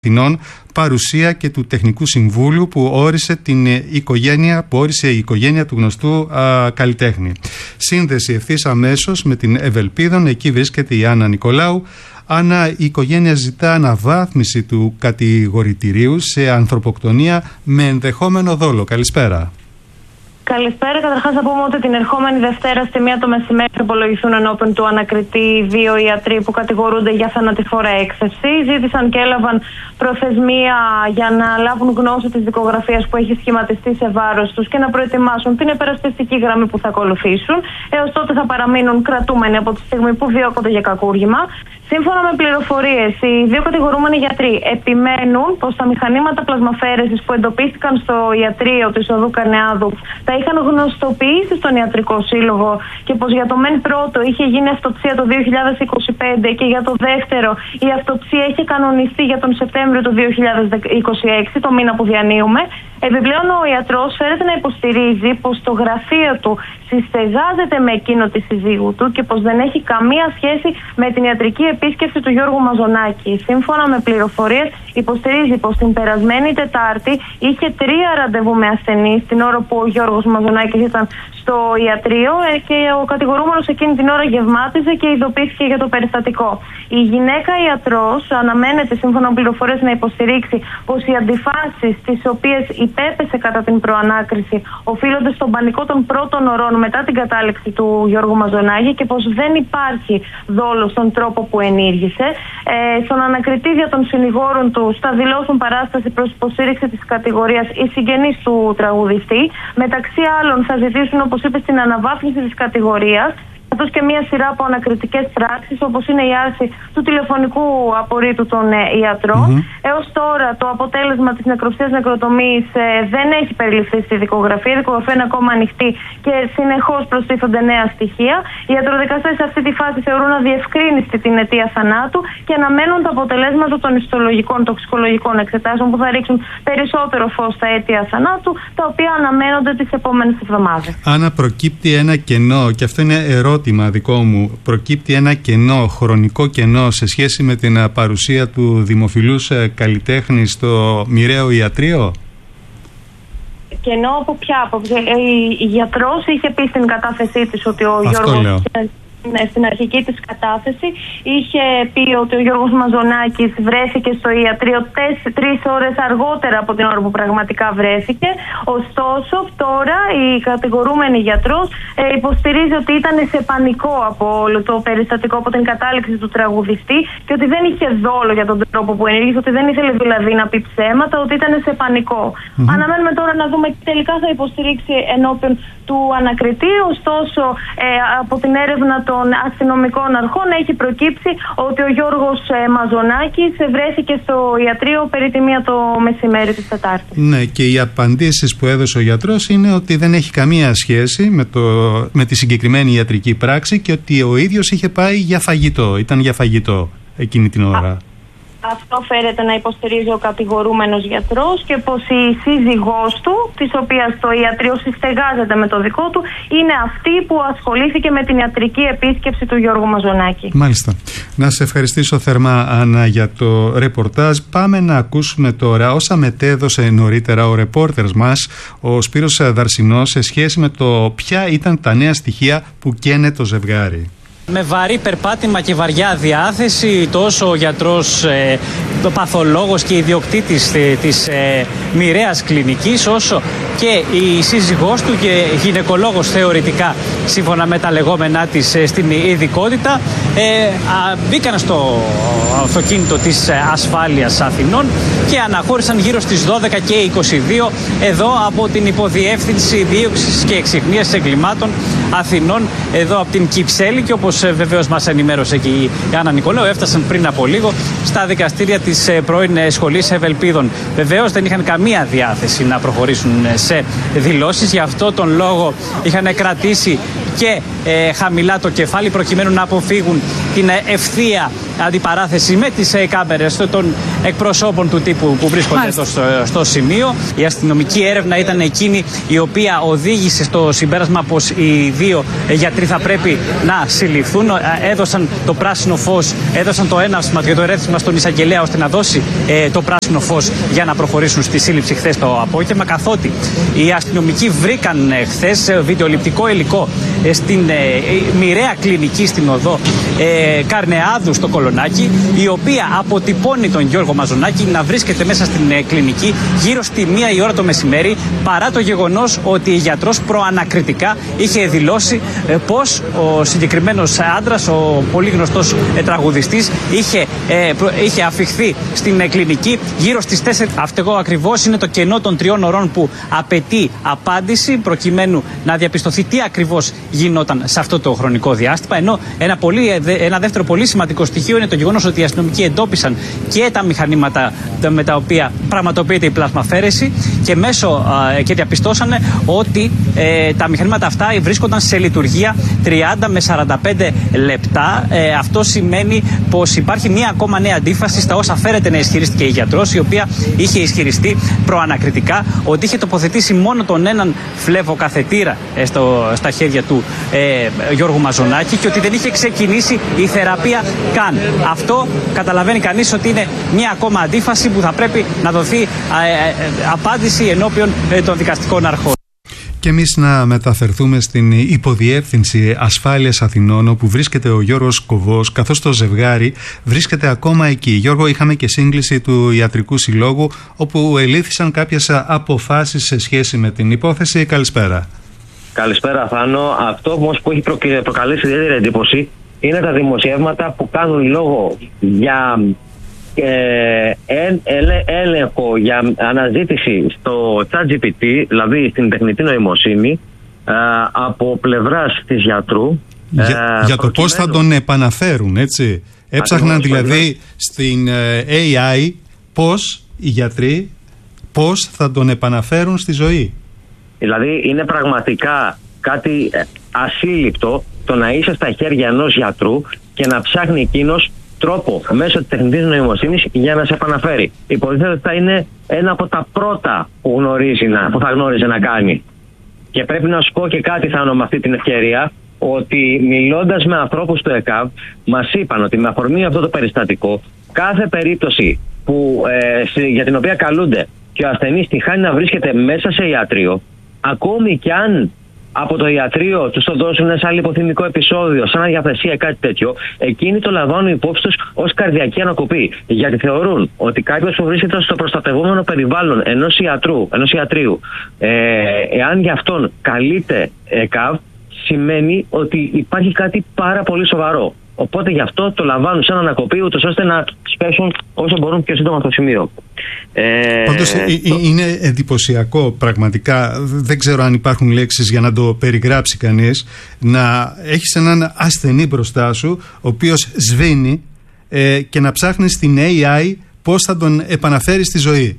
Αθηνών, παρουσία και του Τεχνικού Συμβούλου που όρισε η οικογένεια του γνωστού καλλιτέχνη. Σύνδεση ευθύς αμέσως με την Ευελπίδων, εκεί βρίσκεται η Άννα Νικολάου. Άννα, η οικογένεια ζητά αναβάθμιση του κατηγορητηρίου σε ανθρωποκτονία με ενδεχόμενο δόλο. Καλησπέρα. Καλησπέρα. Καταρχάς, να πούμε ότι την ερχόμενη Δευτέρα στη 1 το μεσημέρι θα υπολογιστούν ενώπιον του ανακριτή 2 ιατροί που κατηγορούνται για θανατηφόρα έκθεση. Ζήτησαν και έλαβαν προθεσμία για να λάβουν γνώση της δικογραφίας που έχει σχηματιστεί σε βάρος τους και να προετοιμάσουν την υπερασπιστική γραμμή που θα ακολουθήσουν. Έως τότε θα παραμείνουν κρατούμενοι από τη στιγμή που διώκονται για κακούργημα. Σύμφωνα με πληροφορίες, οι 2 κατηγορούμενοι γιατροί επιμένουν πως τα μηχανήματα πλασμαφαίρεσης που εντοπίστηκαν στο ιατρείο της οδού Καρνεάδου τα είχαν γνωστοποιήσει στον Ιατρικό Σύλλογο και πως για το μεν πρώτο είχε γίνει αυτοψία το 2025 και για το δεύτερο η αυτοψία είχε κανονιστεί για τον Σεπτέμβριο του 2026, το μήνα που διανύουμε. Επιπλέον, ο ιατρός φέρεται να υποστηρίζει πως το γραφείο του συστεγάζεται με εκείνο της συζύγου του και πως δεν έχει καμία σχέση με την ιατρική επίσκεψη του Γιώργου Μαζονάκη. Σύμφωνα με πληροφορίες, υποστηρίζει πως την περασμένη Τετάρτη είχε 3 ραντεβού με ασθενείς την ώρα που ο Γιώργος Μαζονάκης ήταν στο ιατρείο και ο κατηγορούμενος εκείνη την ώρα γευμάτιζε και ειδοποιήθηκε για το περιστατικό. Η γυναίκα ιατρός αναμένεται, σύμφωνα με πληροφορίες, να υποστηρίξει πως οι αντιφάσεις τις οποίες υπέπεσε κατά την προανάκριση οφείλονται στον πανικό των πρώτων ωρών μετά την κατάληξη του Γιώργου Μαζονάκη και πως δεν υπάρχει δόλο στον τρόπο που ενήργησε. Στον ανακριτή δια των συνηγόρων του θα δηλώσουν παράσταση προς υποστήριξη της κατηγορίας οι συγγενείς του τραγουδιστή. Μεταξύ άλλων θα ζητήσουν, όπως είπε, την αναβάθμιση της κατηγορίας, καθώς και μια σειρά από ανακριτικές πράξεις, όπως είναι η άρση του τηλεφωνικού απορρίτου των ιατρών. Έως τώρα το αποτέλεσμα της νεκροψίας νεκροτομής δεν έχει περιληφθεί στη δικογραφία. Η δικογραφία είναι ακόμα ανοιχτή και συνεχώς προστίθονται νέα στοιχεία. Οι ιατροδικαστές σε αυτή τη φάση θεωρούν αδιευκρίνηστη την αιτία θανάτου και αναμένουν τα αποτελέσματα των ιστολογικών, τοξικολογικών εξετάσεων που θα ρίξουν περισσότερο φως στα αίτια θανάτου, τα οποία αναμένονται τις επόμενες εβδομάδες. Άννα, προκύπτει ένα κενό, και αυτό είναι ερώτημα δικό μου, προκύπτει ένα κενό, χρονικό κενό σε σχέση με την παρουσία του δημοφιλούς καλλιτέχνη στο μοιραίο ιατρείο? Κενό από ποια άποψη? Η γιατρός είχε πει στην κατάθεσή της ότι ο Γιώργος... Στην αρχική της κατάθεση είχε πει ότι ο Γιώργος Μαζονάκης βρέθηκε στο ιατρείο 3 ώρες αργότερα από την ώρα που πραγματικά βρέθηκε. Ωστόσο, τώρα η κατηγορούμενη γιατρός υποστηρίζει ότι ήταν σε πανικό από όλο το περιστατικό, από την κατάληξη του τραγουδιστή, και ότι δεν είχε δόλο για τον τρόπο που ενήργησε, ότι δεν ήθελε δηλαδή να πει ψέματα, ότι ήταν σε πανικό. Αναμένουμε τώρα να δούμε τι τελικά θα υποστηρίξει ενώπιον του ανακριτή. Ωστόσο, από την έρευνα των αστυνομικών αρχών έχει προκύψει ότι ο Γιώργος Μαζονάκης βρέθηκε στο ιατρείο περί τη 1 το μεσημέρι της Τετάρτης. Ναι, και οι απαντήσεις που έδωσε ο γιατρός είναι ότι δεν έχει καμία σχέση με τη συγκεκριμένη ιατρική πράξη και ότι ο ίδιος είχε πάει για φαγητό, ήταν για φαγητό εκείνη την ώρα. Αυτό φέρεται να υποστηρίζει ο κατηγορούμενος γιατρός και πως η σύζυγός του, της οποίας το ιατρείο συστεγάζεται με το δικό του, είναι αυτή που ασχολήθηκε με την ιατρική επίσκεψη του Γιώργου Μαζονάκη. Μάλιστα. Να σε ευχαριστήσω θερμά, Άννα, για το ρεπορτάζ. Πάμε να ακούσουμε τώρα όσα μετέδωσε νωρίτερα ο ρεπόρτερς μας, ο Σπύρος Δαρσινός, σε σχέση με το ποια ήταν τα νέα στοιχεία που καίνε το ζευγάρι. Με βαρύ περπάτημα και βαριά διάθεση, τόσο ο γιατρός, ο παθολόγος και ιδιοκτήτης της μοιραίας κλινικής, όσο και η σύζυγός του και γυναικολόγος θεωρητικά, σύμφωνα με τα λεγόμενά της στην ειδικότητα, μπήκαν στο αυτοκίνητο της Ασφάλειας Αθηνών και αναχώρησαν γύρω στις 12 και 22 εδώ από την Υποδιεύθυνση Δίωξης και Εξυχνίας Εγκλημάτων Αθηνών, εδώ από την Κυψέλη, και όπως βεβαίως μας ενημέρωσε και η Άννα Νικολάου, έφτασαν πριν από λίγο στα δικαστήρια της πρώην Σχολής Ευελπίδων. Βεβαίως δεν είχαν καμία διάθεση να προχωρήσουν σε δηλώσεις, γι' αυτό τον λόγο είχαν κρατήσει και χαμηλά το κεφάλι προκειμένου να αποφύγουν την ευθεία αντιπαράθεση με τις κάμερες των εκπροσώπων του τύπου που βρίσκονται εδώ στο σημείο. Η αστυνομική έρευνα ήταν εκείνη η οποία οδήγησε στο συμπέρασμα πως οι δύο γιατροί θα πρέπει να συλληφθούν. Έδωσαν το πράσινο φως, έδωσαν το έναυσμα και το ερέθισμα στον εισαγγελέα ώστε να δώσει το πράσινο φως για να προχωρήσουν στη σύλληψη χθες το απόγευμα. Καθότι οι αστυνομικοί βρήκαν χθες βιντεοληπτικό υλικό στην μοιραία κλινική στην οδό Καρνεάδου στο Κολονάκι, η οποία αποτυπώνει τον Γιώργο Μαζονάκη να βρίσκεται μέσα στην κλινική γύρω στη 1 η ώρα το μεσημέρι, παρά το γεγονός ότι η γιατρός προανακριτικά είχε δηλώσει πως ο συγκεκριμένος άντρας, ο πολύ γνωστός τραγουδιστής, είχε αφιχθεί στην κλινική γύρω στις 4. Αυτό ακριβώς είναι το κενό των 3 ωρών που απαιτεί απάντηση προκειμένου να διαπιστωθεί τι ακριβώς γινόταν σε αυτό το χρονικό διάστημα. Ενώ ένα δεύτερο πολύ σημαντικό στοιχείο είναι το γεγονός ότι οι αστυνομικοί εντόπισαν και τα μηχανήματα με τα οποία πραγματοποιείται η πλασμαφέρεση και διαπιστώσανε ότι τα μηχανήματα αυτά βρίσκονταν σε λειτουργία 30 με 45 λεπτά. Αυτό σημαίνει πως υπάρχει μια ακόμα νέα αντίφαση στα όσα φέρεται να ισχυρίστηκε η γιατρός, η οποία είχε ισχυριστεί προανακριτικά ότι είχε τοποθετήσει μόνο τον έναν φλεβοκαθετήρα στα χέρια του Γιώργου Μαζονάκη και ότι δεν είχε ξεκινήσει η θεραπεία καν. Αυτό καταλαβαίνει κανείς ότι είναι μια ακόμα αντίφαση που θα πρέπει να δοθεί απάντηση ενώπιον των δικαστικών αρχών. Και εμείς να μεταφερθούμε στην Υποδιεύθυνση Ασφάλειας Αθηνών, όπου βρίσκεται ο Γιώργος Κοβός, καθώς το ζευγάρι βρίσκεται ακόμα εκεί. Γιώργο, είχαμε και σύγκληση του Ιατρικού Συλλόγου, όπου ελήφθησαν κάποιες αποφάσεις σε σχέση με την υπόθεση. Καλησπέρα. Καλησπέρα, Θάνο. Αυτό όμως που έχει προκαλέσει ιδιαίτερη εντύπωση είναι τα δημοσιεύματα που κάνουν λόγο για έλεγχο, για αναζήτηση στο ChatGPT, δηλαδή στην τεχνητή νοημοσύνη, από πλευράς της γιατρού. Για το πώς θα τον επαναφέρουν, έτσι. Έψαχναν δηλαδή στην AI πώς οι γιατροί πώς θα τον επαναφέρουν στη ζωή. Δηλαδή είναι πραγματικά κάτι ασύλληπτο το να είσαι στα χέρια ενός γιατρού και να ψάχνει εκείνος τρόπο μέσω της τεχνητής νοημοσύνης για να σε επαναφέρει. Υποτίθεται ότι θα είναι ένα από τα πρώτα που θα γνώριζε να κάνει. Και πρέπει να σου πω και κάτι, Θάνο, με αυτή την ευκαιρία, ότι μιλώντας με ανθρώπους του ΕΚΑΒ, μας είπαν ότι με αφορμή αυτό το περιστατικό, κάθε περίπτωση για την οποία καλούνται και ο ασθενής τυχάνει να βρίσκεται μέσα σε ιατρείο, ακόμη κι αν από το ιατρείο τους το δώσουν σε άλλο υποθυμικό επεισόδιο, σαν αδιαθεσία, κάτι τέτοιο, εκείνοι το λαμβάνουν υπόψη τους ως καρδιακή ανακοπή. Γιατί θεωρούν ότι κάποιος που βρίσκεται στο προστατευόμενο περιβάλλον ενός ιατρείου, εάν για αυτόν καλείται ΕΚΑΒ, σημαίνει ότι υπάρχει κάτι πάρα πολύ σοβαρό. Οπότε γι' αυτό το λαμβάνουν σαν ανακοπή, ούτως ώστε να σπέσουν όσο μπορούν πιο σύντομα στο σημείο. Πάντως είναι εντυπωσιακό πραγματικά, δεν ξέρω αν υπάρχουν λέξεις για να το περιγράψει κανείς, να έχεις έναν ασθενή μπροστά σου, ο οποίος σβήνει και να ψάχνεις στην AI πώς θα τον επαναφέρει στη ζωή.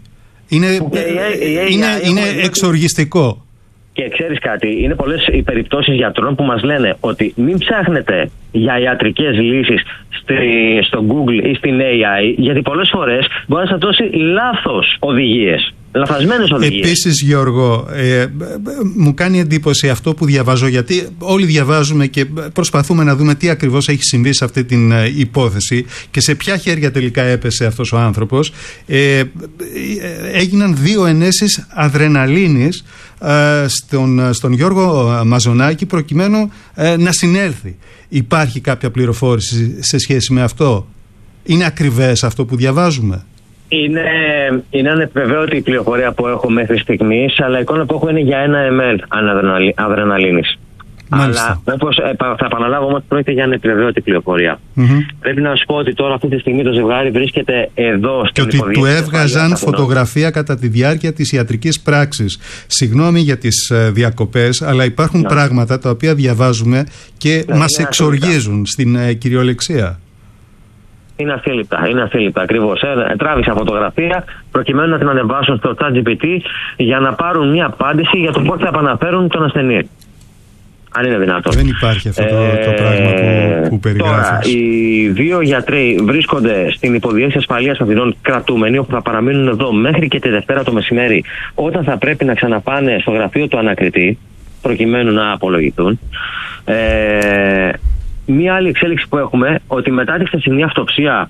Είναι εξοργιστικό. Και ξέρεις κάτι, είναι πολλές οι περιπτώσεις γιατρών που μας λένε ότι μην ψάχνετε για ιατρικές λύσεις στο Google ή στην AI, γιατί πολλές φορές μπορεί να σας δώσει λάθος οδηγίες. Λαθασμένες οδηγίες. Επίσης, Γιώργο, μου κάνει εντύπωση αυτό που διαβάζω, γιατί όλοι διαβάζουμε και προσπαθούμε να δούμε τι ακριβώς έχει συμβεί σε αυτή την υπόθεση και σε ποια χέρια τελικά έπεσε αυτός ο άνθρωπος. Έγιναν 2 ενέσεις αδρεναλίνης στον Γιώργο Μαζονάκη προκειμένου να συνέλθει. Υπάρχει κάποια πληροφόρηση σε σχέση με αυτό? Είναι ακριβές αυτό που διαβάζουμε? Είναι ανεπιβεβαίωτη η πληροφορία που έχω μέχρι στιγμής, αλλά η εικόνα που έχω είναι για 1 ml αδρεναλίνης. Αλλά όπως θα επαναλάβω, όμως πρόκειται για ανεπιβεβαίωτη πληροφορία. Πρέπει να σου πω ότι τώρα αυτή τη στιγμή το ζευγάρι βρίσκεται εδώ στην και ότι του έβγαζαν φωτογραφία κατά τη διάρκεια της ιατρικής πράξης. Συγγνώμη για τις διακοπές, αλλά υπάρχουν πράγματα τα οποία διαβάζουμε και μας εξοργίζουν στην κυριολεξία. Είναι ασύλληπτα ακριβώς. Τράβησα φωτογραφία προκειμένου να την ανεβάσουν στο ChatGPT για να πάρουν μια απάντηση για το πώς θα επαναφέρουν τον ασθενή. Αν είναι δυνατόν. Δεν υπάρχει αυτό το πράγμα που περιγράφεις. Τώρα, οι 2 γιατροί βρίσκονται στην υποδιεύθυνση ασφαλείας Αθηνών κρατούμενοι, όπου θα παραμείνουν εδώ μέχρι και τη Δευτέρα το μεσημέρι, όταν θα πρέπει να ξαναπάνε στο γραφείο του ανακριτή, προκειμένου να απολογηθούν. Μία άλλη εξέλιξη που έχουμε, ότι μετά τη χθεσινή αυτοψία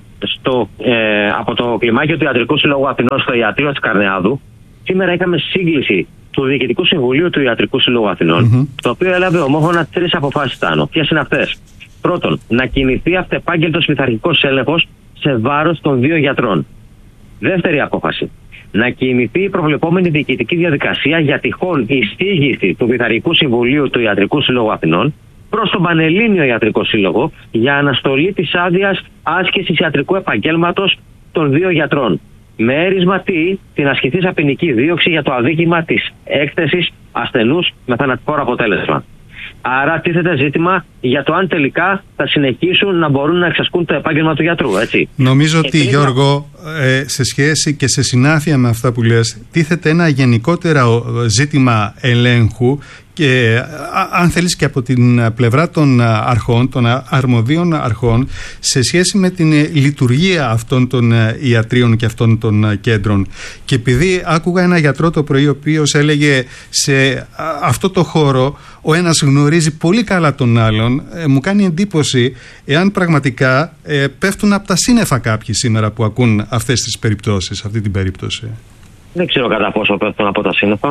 από το κλιμάκιο του Ιατρικού Συλλόγου Αθηνών στο ιατρείο της Καρνεάδου, σήμερα είχαμε σύγκληση του Διοικητικού Συμβουλίου του Ιατρικού Συλλόγου Αθηνών, το οποίο έλαβε ομόφωνα 3 αποφάσεις πάνω. Ποιες είναι αυτές? Πρώτον, να κινηθεί αυτεπάγγελτος πειθαρχικός έλεγχος σε βάρος των 2 γιατρών. Δεύτερη απόφαση, να κινηθεί η προβλεπόμενη διοικητική διαδικασία για τυχόν εισήγηση του Πειθαρχικού Συμβουλίου του Ιατρικού Συλλόγου Αθηνών προς τον Πανελλήνιο Ιατρικό Σύλλογο για αναστολή της άδειας άσκησης ιατρικού επαγγέλματος των 2 γιατρών. Με έρισμα την ασκηθής ποινική δίωξη για το αδίκημα της έκθεσης ασθενούς με θανατηφόρο αποτέλεσμα. Άρα τίθεται ζήτημα για το αν τελικά θα συνεχίσουν να μπορούν να εξασκούν το επάγγελμα του γιατρού, έτσι. Νομίζω ότι, Γιώργο, σε σχέση και σε συνάφεια με αυτά που λες, τίθεται ένα γενικότερο ζήτημα ελέγχου και αν θέλεις και από την πλευρά των αρχών, των αρμοδίων αρχών, σε σχέση με την λειτουργία αυτών των ιατρίων και αυτών των κέντρων. Και επειδή άκουγα ένα γιατρό το πρωί ο οποίος έλεγε σε αυτό το χώρο ο ένας γνωρίζει πολύ καλά τον άλλον, μου κάνει εντύπωση εάν πραγματικά πέφτουν από τα σύννεφα κάποιοι σήμερα που ακούν αυτές τις περιπτώσεις, αυτή την περίπτωση. Δεν ξέρω κατά πόσο πέφτουν από τα σύννεφα.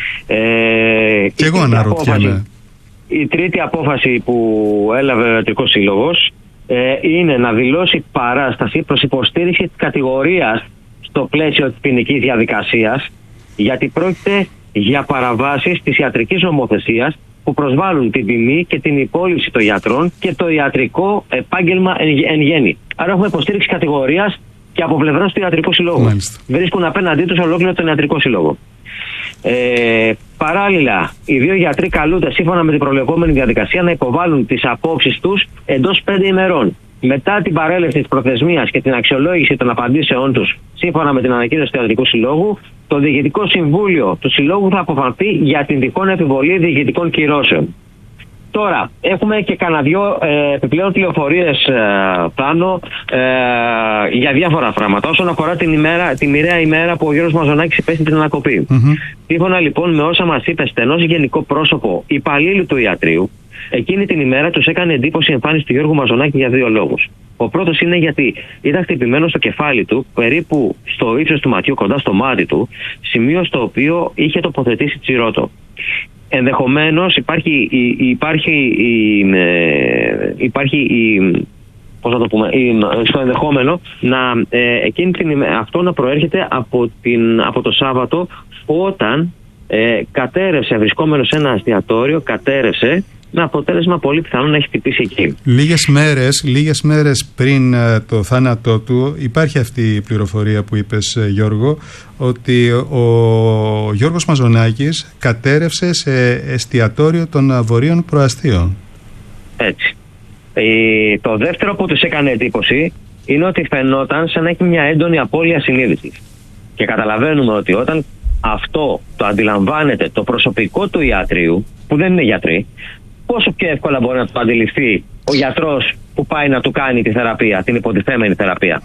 Και εγώ αναρωτιέμαι. Η τρίτη απόφαση που έλαβε ο Ιατρικός Σύλλογος είναι να δηλώσει παράσταση προς υποστήριξη της κατηγορίας στο πλαίσιο της ποινικής διαδικασίας, γιατί πρόκειται για παραβάσεις της ιατρικής νομοθεσίας που προσβάλλουν την τιμή και την υπόλοιψη των γιατρών και το ιατρικό επάγγελμα εν γέννη. Άρα έχουμε υποστήριξη κατηγορίας και από πλευράς του Ιατρικού Συλλόγου. Μάλιστα. Βρίσκουν απέναντί τους ολόκληρο τον Ιατρικό Σύλλογο. Παράλληλα, οι 2 γιατροί καλούνται σύμφωνα με την προβλεπόμενη διαδικασία να υποβάλουν τις απόψεις τους εντός 5 ημερών. Μετά την παρέλευση της προθεσμίας και την αξιολόγηση των απαντήσεών τους, σύμφωνα με την ανακοίνωση του Ιατρικού Συλλόγου, το Διοικητικό Συμβούλιο του Συλλόγου θα αποφανθεί για την τυχόν επιβολή διοικητικών κυρώσεων. Τώρα, έχουμε και κανένα 2 επιπλέον πληροφορίες πάνω για διάφορα πράγματα. Όσον αφορά τη μοιραία ημέρα που ο Γιώργος Μαζονάκης υπέστη την ανακοπή. Σύμφωνα λοιπόν με όσα μας είπε στενός γενικό πρόσωπο υπαλλήλου του ιατρείου, εκείνη την ημέρα τους έκανε εντύπωση η εμφάνιση του Γιώργου Μαζονάκη για 2 λόγους. Ο πρώτος είναι γιατί ήταν χτυπημένο στο κεφάλι του, περίπου στο ύψος του ματιού, κοντά στο μάτι του, σημείο στο οποίο είχε τοποθετήσει τσιρότο. Ενδεχομένως στο ενδεχόμενο αυτό να προέρχεται από το Σάββατο, όταν κατέρευσε, βρισκόμενος σε ένα εστιατόριο, κατέρευσε με αποτέλεσμα πολύ πιθανό να έχει χτυπήσει εκεί. Λίγες μέρες πριν το θάνατό του υπάρχει αυτή η πληροφορία που είπες, Γιώργο, ότι ο Γιώργος Μαζονάκης κατέρευσε σε εστιατόριο των Βορείων Προαστίων. Έτσι. Το δεύτερο που τους έκανε εντύπωση είναι ότι φαινόταν σαν να έχει μια έντονη απώλεια συνείδησης. Και καταλαβαίνουμε ότι όταν αυτό το αντιλαμβάνεται το προσωπικό του ιατρείου, που δεν είναι γιατροί, πόσο πιο εύκολα μπορεί να το αντιληφθεί ο γιατρός που πάει να του κάνει τη θεραπεία, την υποτιθέμενη θεραπεία.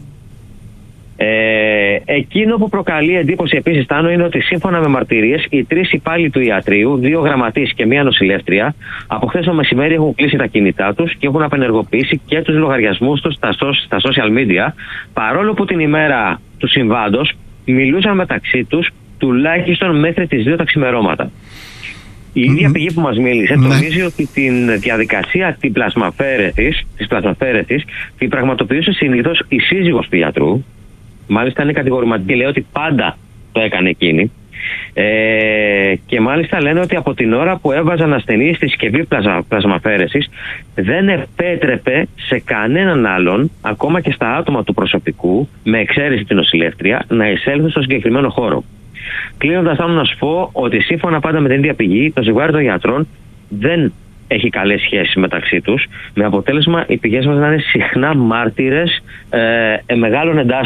Εκείνο που προκαλεί εντύπωση επίσης, Τάνο, είναι ότι σύμφωνα με μαρτυρίες, οι 3 υπάλληλοι του ιατρείου, 2 γραμματείς και 1 νοσηλεύτρια, από χθες το μεσημέρι έχουν κλείσει τα κινητά τους και έχουν απενεργοποιήσει και τους λογαριασμούς τους στα social media, παρόλο που την ημέρα του συμβάντος μιλούσαν μεταξύ τους τουλάχιστον μέχρι τις 2 τα ξημερώματα. Η ίδια πηγή που μας μίλησε τονίζει ότι την διαδικασία της πλασμαφέρεσης την πραγματοποιούσε συνήθως η σύζυγος του γιατρού. Μάλιστα είναι κατηγορηματική, λέει ότι πάντα το έκανε εκείνη. Και μάλιστα λένε ότι από την ώρα που έβαζαν ασθενή στη συσκευή πλασμαφέρεσης δεν επέτρεπε σε κανέναν άλλον, ακόμα και στα άτομα του προσωπικού, με εξαίρεση την νοσηλεύτρια, να εισέλθουν στο συγκεκριμένο χώρο. Κλείνοντας, θέλω να σου πω ότι σύμφωνα πάντα με την ίδια πηγή, το ζευγάρι των γιατρών δεν έχει καλές σχέσεις μεταξύ τους, με αποτέλεσμα οι πηγές μας να είναι συχνά μάρτυρες μεγάλων εντάσεων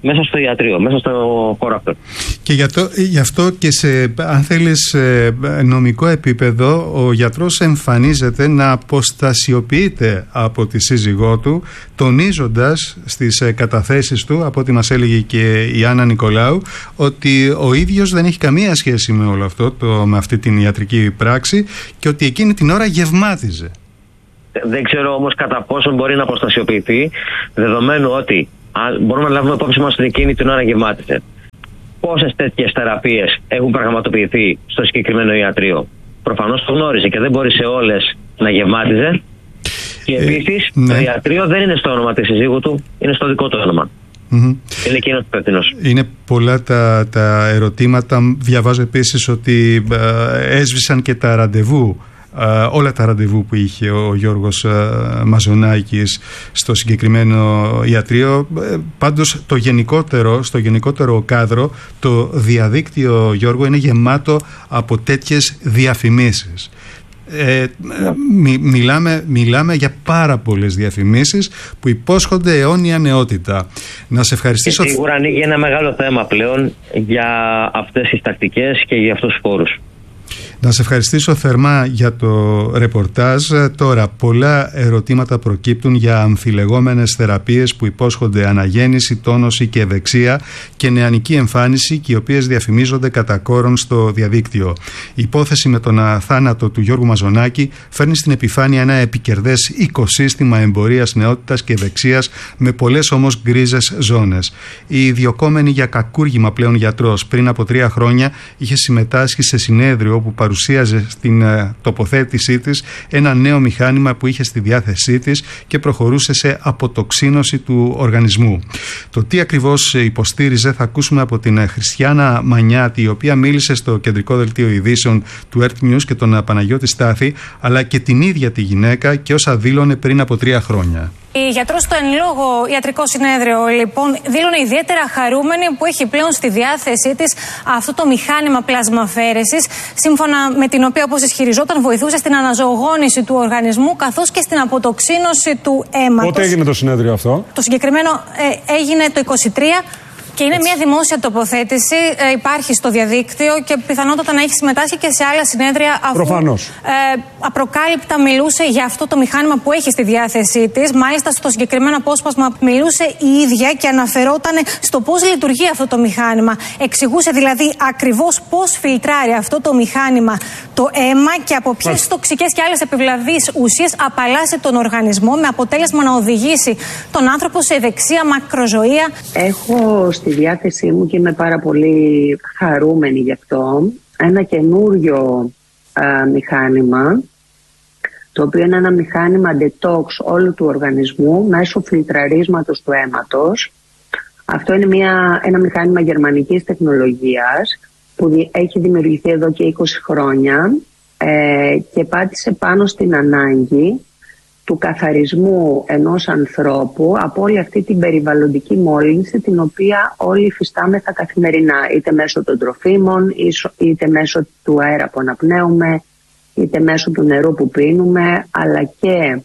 μέσα στο ιατρείο, μέσα στο χώρο αυτό. Και γι' αυτό και αν θέλεις νομικό επίπεδο, ο γιατρός εμφανίζεται να αποστασιοποιείται από τη σύζυγό του, τονίζοντας στις καταθέσεις του, από ό,τι μας έλεγε και η Άννα Νικολάου, ότι ο ίδιος δεν έχει καμία σχέση με όλο αυτό, με αυτή την ιατρική πράξη, και ότι εκείνη την ώρα γευμάτιζε. Δεν ξέρω όμως κατά πόσο μπορεί να αποστασιοποιηθεί, δεδομένου ότι μπορούμε να λάβουμε υπόψη μας ότι εκείνη την ώρα γευμάτιζε. Πόσες τέτοιες θεραπείες έχουν πραγματοποιηθεί στο συγκεκριμένο ιατρείο? Προφανώς το γνώριζε και δεν μπορεί σε όλες να γευμάτιζε. Και επίσης το ιατρείο δεν είναι στο όνομα της συζύγου του, είναι στο δικό του όνομα. Είναι εκείνος υπεύθυνος. Είναι πολλά τα ερωτήματα. Διαβάζω επίσης ότι έσβησαν και τα ραντεβού, όλα τα ραντεβού που είχε ο Γιώργος Μαζονάκης στο συγκεκριμένο ιατρείο. Πάντως στο γενικότερο κάδρο, το διαδίκτυο, Γιώργο, είναι γεμάτο από τέτοιες διαφημίσεις. Μιλάμε για πάρα πολλές διαφημίσεις που υπόσχονται αιώνια νεότητα. Να σε ευχαριστήσω. Και σίγουρα ανοίγει ένα μεγάλο θέμα πλέον για αυτές τις τακτικές και για αυτούς τους φόρους. Να σε ευχαριστήσω θερμά για το ρεπορτάζ. Τώρα, πολλά ερωτήματα προκύπτουν για αμφιλεγόμενες θεραπείες που υπόσχονται αναγέννηση, τόνωση και ευεξία και νεανική εμφάνιση, και οι οποίες διαφημίζονται κατά κόρον στο διαδίκτυο. Η υπόθεση με τον θάνατο του Γιώργου Μαζονάκη φέρνει στην επιφάνεια ένα επικερδές οικοσύστημα εμπορίας νεότητας και ευεξίας, με πολλές όμως γκρίζες ζώνες. Η διωκόμενη για κακούργημα πλέον γιατρός πριν από 3 χρόνια είχε συμμετάσχει σε συνέδριο όπου παρουσίαζε στην τοποθέτησή της ένα νέο μηχάνημα που είχε στη διάθεσή της και προχωρούσε σε αποτοξίνωση του οργανισμού. Το τι ακριβώς υποστήριζε θα ακούσουμε από την Χριστιάνα Μανιάτη, η οποία μίλησε στο κεντρικό δελτίο ειδήσεων του Earth News, και τον Παναγιώτη Στάθη, αλλά και την ίδια τη γυναίκα και όσα δήλωνε πριν από 3 χρόνια. Η γιατρός στο εν λόγω ιατρικό συνέδριο, λοιπόν, δήλωνε ιδιαίτερα χαρούμενη που έχει πλέον στη διάθεσή της αυτό το μηχάνημα πλασμαφέρεσης, σύμφωνα με την οποία, όπως ισχυριζόταν, βοηθούσε στην αναζωογόνηση του οργανισμού καθώς και στην αποτοξίνωση του αίματος. Πότε έγινε το συνέδριο αυτό? Το συγκεκριμένο έγινε το 23. Και είναι μια δημόσια τοποθέτηση, υπάρχει στο διαδίκτυο και πιθανότατα να έχει συμμετάσχει και σε άλλα συνέδρια, αφού απροκάλυπτα μιλούσε για αυτό το μηχάνημα που έχει στη διάθεσή της. Μάλιστα στο συγκεκριμένο απόσπασμα μιλούσε η ίδια και αναφερόταν στο πώς λειτουργεί αυτό το μηχάνημα. Εξηγούσε δηλαδή ακριβώς πώς φιλτράρει αυτό το μηχάνημα το αίμα και από ποιες τοξικές και άλλες επιβλαβείς ουσίες απαλλάσσει τον οργανισμό, με αποτέλεσμα να οδηγήσει τον άνθρωπο σε ευεξία, μακροζωία. Έχω στη διάθεσή μου, και είμαι πάρα πολύ χαρούμενη γι' αυτό, ένα καινούριο μηχάνημα, το οποίο είναι ένα μηχάνημα detox όλου του οργανισμού μέσω φιλτραρίσματος του αίματος. Αυτό είναι ένα μηχάνημα γερμανικής τεχνολογίας που έχει δημιουργηθεί εδώ και 20 χρόνια και πάτησε πάνω στην ανάγκη του καθαρισμού ενός ανθρώπου από όλη αυτή την περιβαλλοντική μόλυνση την οποία όλοι υφιστάμεθα καθημερινά, είτε μέσω των τροφίμων, είτε μέσω του αέρα που αναπνέουμε, είτε μέσω του νερού που πίνουμε, αλλά και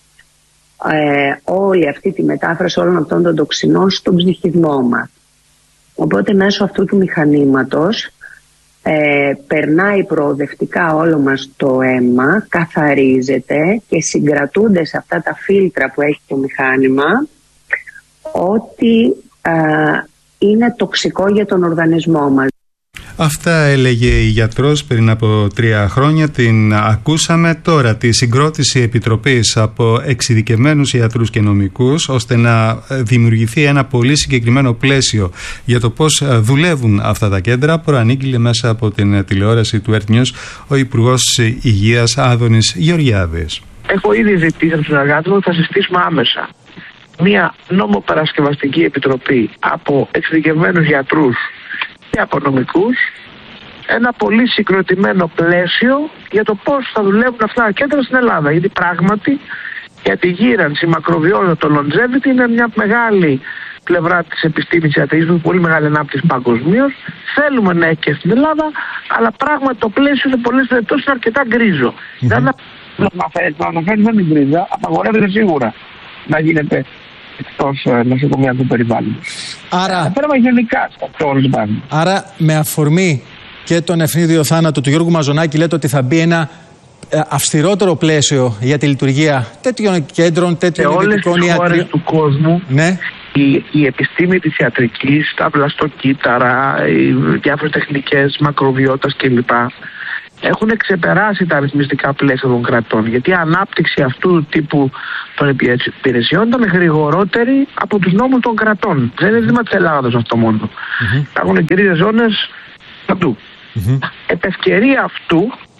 όλη αυτή τη μετάφραση όλων αυτών των τοξινών στον ψυχισμό μας. Οπότε μέσω αυτού του μηχανήματος περνάει προοδευτικά όλο μας το αίμα, καθαρίζεται και συγκρατούνται σε αυτά τα φίλτρα που έχει το μηχάνημα ό,τι είναι τοξικό για τον οργανισμό μας. Αυτά έλεγε η γιατρός πριν από 3 χρόνια, την ακούσαμε. Τώρα τη συγκρότηση επιτροπής από εξειδικευμένους ιατρούς και νομικούς, ώστε να δημιουργηθεί ένα πολύ συγκεκριμένο πλαίσιο για το πώς δουλεύουν αυτά τα κέντρα, προανήγγειλε μέσα από την τηλεόραση του Earth News ο Υπουργός Υγείας Άδωνης Γεωργιάδης. Έχω ήδη ζητήσει από τους συνεργάτες μου ότι θα συστήσουμε άμεσα μια νομοπαρασκευαστική επιτροπή από εξειδικευμένους γιατρούς και από νομικούς, ένα πολύ συγκροτημένο πλαίσιο για το πώς θα δουλεύουν αυτά τα κέντρα στην Ελλάδα. Γιατί πράγματι για τη γύρανση, η μακροβιότητα, το longevity είναι μια μεγάλη πλευρά της επιστήμης της ιατρικής, πολύ μεγάλη ανάπτυξη παγκοσμίως. Θέλουμε να έχει και στην Ελλάδα, αλλά πράγματι το πλαίσιο σε πολλές περιπτώσεις είναι αρκετά γκρίζο. Δεν αναφέρει δεν είναι γκρίζα, απαγορεύεται σίγουρα να γίνεται εκτός νοσοκομιακού περιβάλλοντος. Άρα, πέραμε γενικά στο όλο το πράγμα. Άρα, με αφορμή και τον ευνίδιο θάνατο του Γιώργου Μαζονάκη, λέτε ότι θα μπει ένα αυστηρότερο πλαίσιο για τη λειτουργία τέτοιων κέντρων, τέτοιων ιδιωτικών ιατρείων. Σε όλες τις χώρες του κόσμου, ναι, η επιστήμη της ιατρικής, τα βλαστοκύτταρα, οι διάφορες τεχνικές μακροβιότητας κλπ. Έχουν ξεπεράσει τα αριθμιστικά πλαίσια των κρατών. Γιατί η ανάπτυξη αυτού του τύπου των υπηρεσιών ήταν γρηγορότερη από τους νόμους των κρατών. Δεν είναι ζήτημα της Ελλάδος αυτό μόνο. Υπάρχουν κυρίες ζώνες παντού. Επ' ευκαιρία αυτού,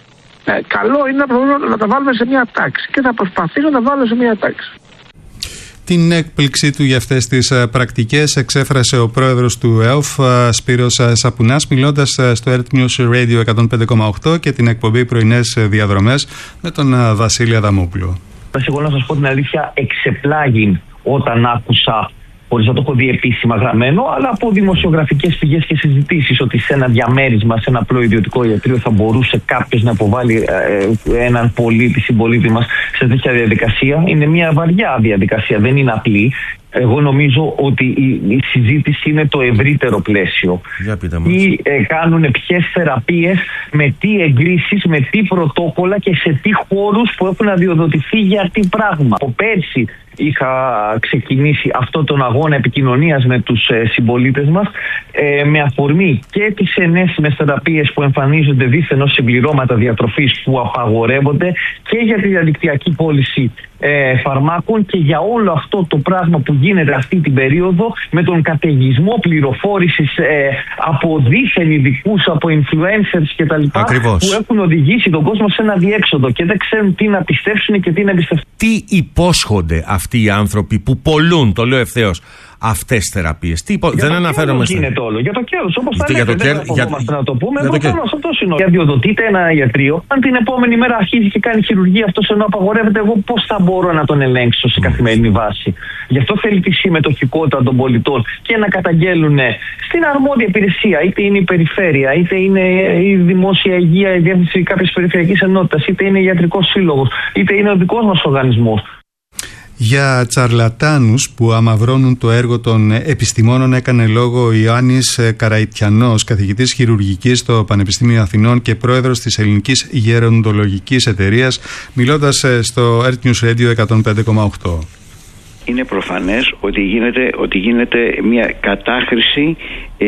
καλό είναι να τα βάλουμε σε μια τάξη και θα προσπαθήσω να τα βάλω σε μια τάξη. Την έκπληξή του για αυτές τις πρακτικές εξέφρασε ο πρόεδρος του ΕΟΦ, Σπύρος Σαπουνάς, μιλώντας στο Earth News Radio 105,8 και την εκπομπή Πρωινές Διαδρομές με τον Βασίλη Αδαμόπουλο. Εγώ να σας πω την αλήθεια, εξεπλάγην όταν άκουσα, χωρίς να το έχω δει επίσημα γραμμένο, αλλά από δημοσιογραφικές πηγές και συζητήσεις, ότι σε ένα διαμέρισμα, σε ένα απλό ιδιωτικό ιατρείο, θα μπορούσε κάποιος να υποβάλει έναν πολίτη, συμπολίτη μας σε τέτοια διαδικασία. Είναι μια βαριά διαδικασία, δεν είναι απλή. Εγώ νομίζω ότι η συζήτηση είναι το ευρύτερο πλαίσιο. Τι κάνουν, ποιες θεραπείες, με τι εγκρίσεις, με τι πρωτόκολλα και σε τι χώρους που έχουν αδειοδοτηθεί για τι πράγμα. Από πέρσι είχα ξεκινήσει αυτόν τον αγώνα επικοινωνίας με τους συμπολίτες μας, με αφορμή και τις ενέσιμες θεραπείες που εμφανίζονται δήθεν ως συμπληρώματα διατροφής που απαγορεύονται, και για τη διαδικτυακή πώληση φαρμάκων, και για όλο αυτό το πράγμα που γίνεται αυτή την περίοδο με τον καταιγισμό πληροφόρησης από δήθεν ειδικούς, από influencers κτλ. Που έχουν οδηγήσει τον κόσμο σε ένα διέξοδο και δεν ξέρουν τι να πιστέψουν και τι να εμπιστευτούν. Τι υπόσχονται αυτοί οι άνθρωποι που πολλούν, το λέω ευθέως, αυτές τις θεραπείες? Δεν αναφέρομαι στο. Γίνεται όλο. Για το κέρδος, όπως τα λέτε, δεν φοβόμαστε να το πούμε. Εδώ πάνω σε αυτό είναι. Αδειοδοτείται ένα ιατρείο, αν την επόμενη μέρα αρχίζει και κάνει χειρουργία αυτός ενώ απαγορεύεται, εγώ πώς θα μπορώ να τον ελέγξω σε καθημερινή βάση? Γι' αυτό θέλει τη συμμετοχικότητα των πολιτών και να καταγγέλουν στην αρμόδια υπηρεσία, είτε είναι η περιφέρεια, είτε είναι η δημόσια υγεία, η διεύθυνση κάποιες περιφερειακής ενότητας, είτε είναι ιατρικός σύλλογος, είτε είναι ο δικός μας οργανισμός. Για τσαρλατάνους που αμαυρώνουν το έργο των επιστημόνων έκανε λόγο ο Ιωάννης Καραϊτιανός, καθηγητής χειρουργικής στο Πανεπιστήμιο Αθηνών και πρόεδρος της Ελληνικής Γεροντολογικής Εταιρείας, μιλώντας στο Earth News Radio 105,8. Είναι προφανές ότι γίνεται μια κατάχρηση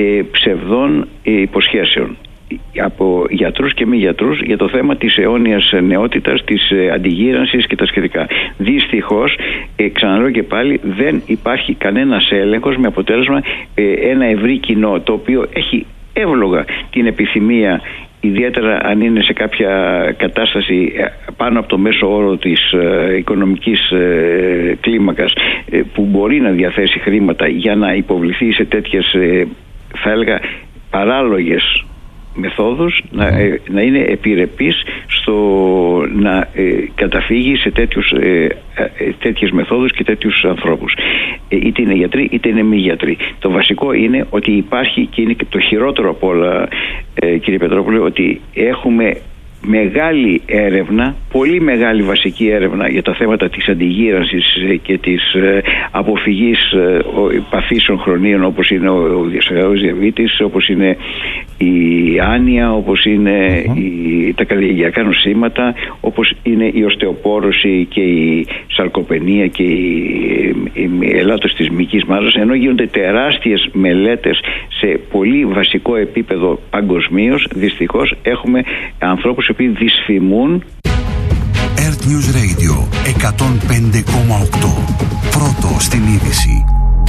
ψευδών υποσχέσεων από γιατρούς και μη γιατρούς για το θέμα της αιώνιας νεότητας, της αντιγύρανσης και τα σχετικά. Δυστυχώς, ξαναλέω και πάλι, δεν υπάρχει κανένας έλεγχος, με αποτέλεσμα ένα ευρύ κοινό το οποίο έχει εύλογα την επιθυμία, ιδιαίτερα αν είναι σε κάποια κατάσταση πάνω από το μέσο όρο της οικονομικής κλίμακας, που μπορεί να διαθέσει χρήματα για να υποβληθεί σε τέτοιες, θα έλεγα, παράλογες μεθόδους, να είναι επιρρεπής στο να καταφύγει σε τέτοιες μεθόδους και τέτοιους ανθρώπους. Είτε είναι γιατροί είτε είναι μη γιατροί. Το βασικό είναι ότι υπάρχει, και είναι το χειρότερο από όλα, κύριε Πετρόπουλε, ότι έχουμε μεγάλη έρευνα, πολύ μεγάλη βασική έρευνα για τα θέματα της αντιγύρανσης και της αποφυγής παθήσεων χρονίων, όπως είναι ο διαβήτης, όπως είναι η άνοια, όπως είναι τα καλλιεργειακά νοσήματα, όπως είναι η οστεοπόρωση και η σαρκοπενία και η ελάττωση της μυϊκής μάζας, ενώ γίνονται τεράστιες μελέτες σε πολύ βασικό επίπεδο παγκοσμίως. Δυστυχώς έχουμε ανθρώπους οι οποίοι δυσφημούν. Earth News Radio 105,8. Πρώτο στην είδηση.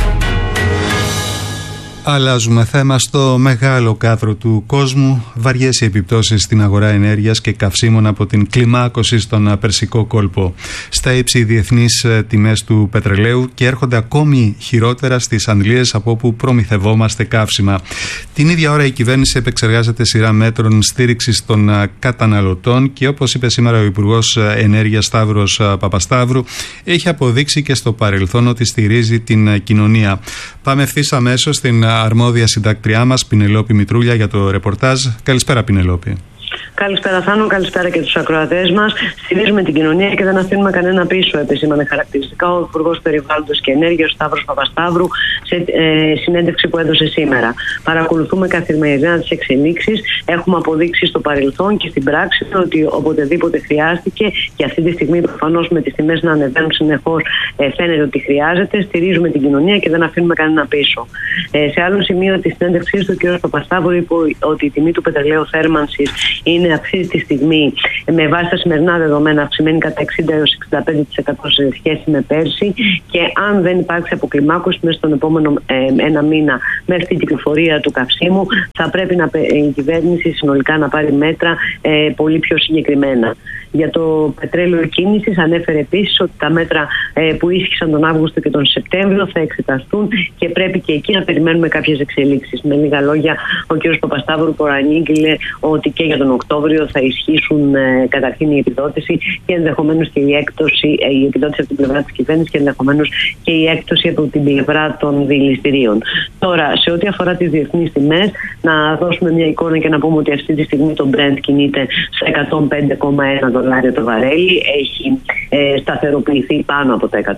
Αλλάζουμε θέμα. Στο μεγάλο κάδρο του κόσμου, βαριές οι επιπτώσεις στην αγορά ενέργειας και καυσίμων από την κλιμάκωση στον Περσικό κόλπο. Στα ύψη οι διεθνείς τιμές του πετρελαίου και έρχονται ακόμη χειρότερα στις Ανδλίες, από όπου προμηθευόμαστε καύσιμα. Την ίδια ώρα η κυβέρνηση επεξεργάζεται σειρά μέτρων στήριξης των καταναλωτών και, όπως είπε σήμερα ο Υπουργός Ενέργειας Σταύρος Παπασταύρου, έχει αποδείξει και στο παρελθόν ότι στηρίζει την κοινωνία. Πάμε ευθύς αμέσως στην αρμόδια συντάκτριά μας, Πινελόπη Μητρούλια, για το ρεπορτάζ. Καλησπέρα, Πινελόπη. Καλησπέρα Θάνο, καλησπέρα και τους ακροατές μας. Στηρίζουμε την κοινωνία και δεν αφήνουμε κανένα πίσω, επισήμανε χαρακτηριστικά ο Υπουργός Περιβάλλοντος και Ενέργειας Σταύρος Παπασταύρου σε συνέντευξη που έδωσε σήμερα. Παρακολουθούμε καθημερινά τις εξελίξεις. Έχουμε αποδείξει στο παρελθόν και στην πράξη ότι οποτεδήποτε χρειάστηκε, και αυτή τη στιγμή προφανώς με τις τιμές να ανεβαίνουν συνεχώς φαίνεται ότι χρειάζεται. Στηρίζουμε την κοινωνία και δεν αφήνουμε κανένα πίσω. Σε άλλο σημείο της συνέντευξής του, ο κ. Παπασταύρου είπε ότι η τιμή του πετρελαίου θέρμανσης είναι αυτή τη στιγμή, με βάση τα σημερινά δεδομένα, αυξημένη κατά 60 έως 65% σε σχέση με πέρσι, και αν δεν υπάρξει αποκλιμάκωση μέσα στον επόμενο ένα μήνα μέχρι την κυκλοφορία του καυσίμου, θα πρέπει η κυβέρνηση συνολικά να πάρει μέτρα πολύ πιο συγκεκριμένα. Για το πετρέλαιο κίνησης ανέφερε επίσης ότι τα μέτρα που ίσχυσαν τον Αύγουστο και τον Σεπτέμβριο θα εξεταστούν και πρέπει και εκεί να περιμένουμε κάποιες εξελίξεις. Με λίγα λόγια, ο κ. Παπασταύρου προανήγγειλε ότι και για τον Οκτώβριο θα ισχύσουν καταρχήν η επιδότηση και ενδεχομένως και η έκπτωση, η επιδότηση από την πλευρά της κυβέρνησης και ενδεχομένως και η έκπτωση από την πλευρά των δηληστηρίων. Τώρα, σε ό,τι αφορά τις διεθνείς τιμές, να δώσουμε μια εικόνα και να πούμε ότι αυτή τη στιγμή το Brent κινείται σε $105,1 το βαρέλι. Έχει σταθεροποιηθεί πάνω από τα $100.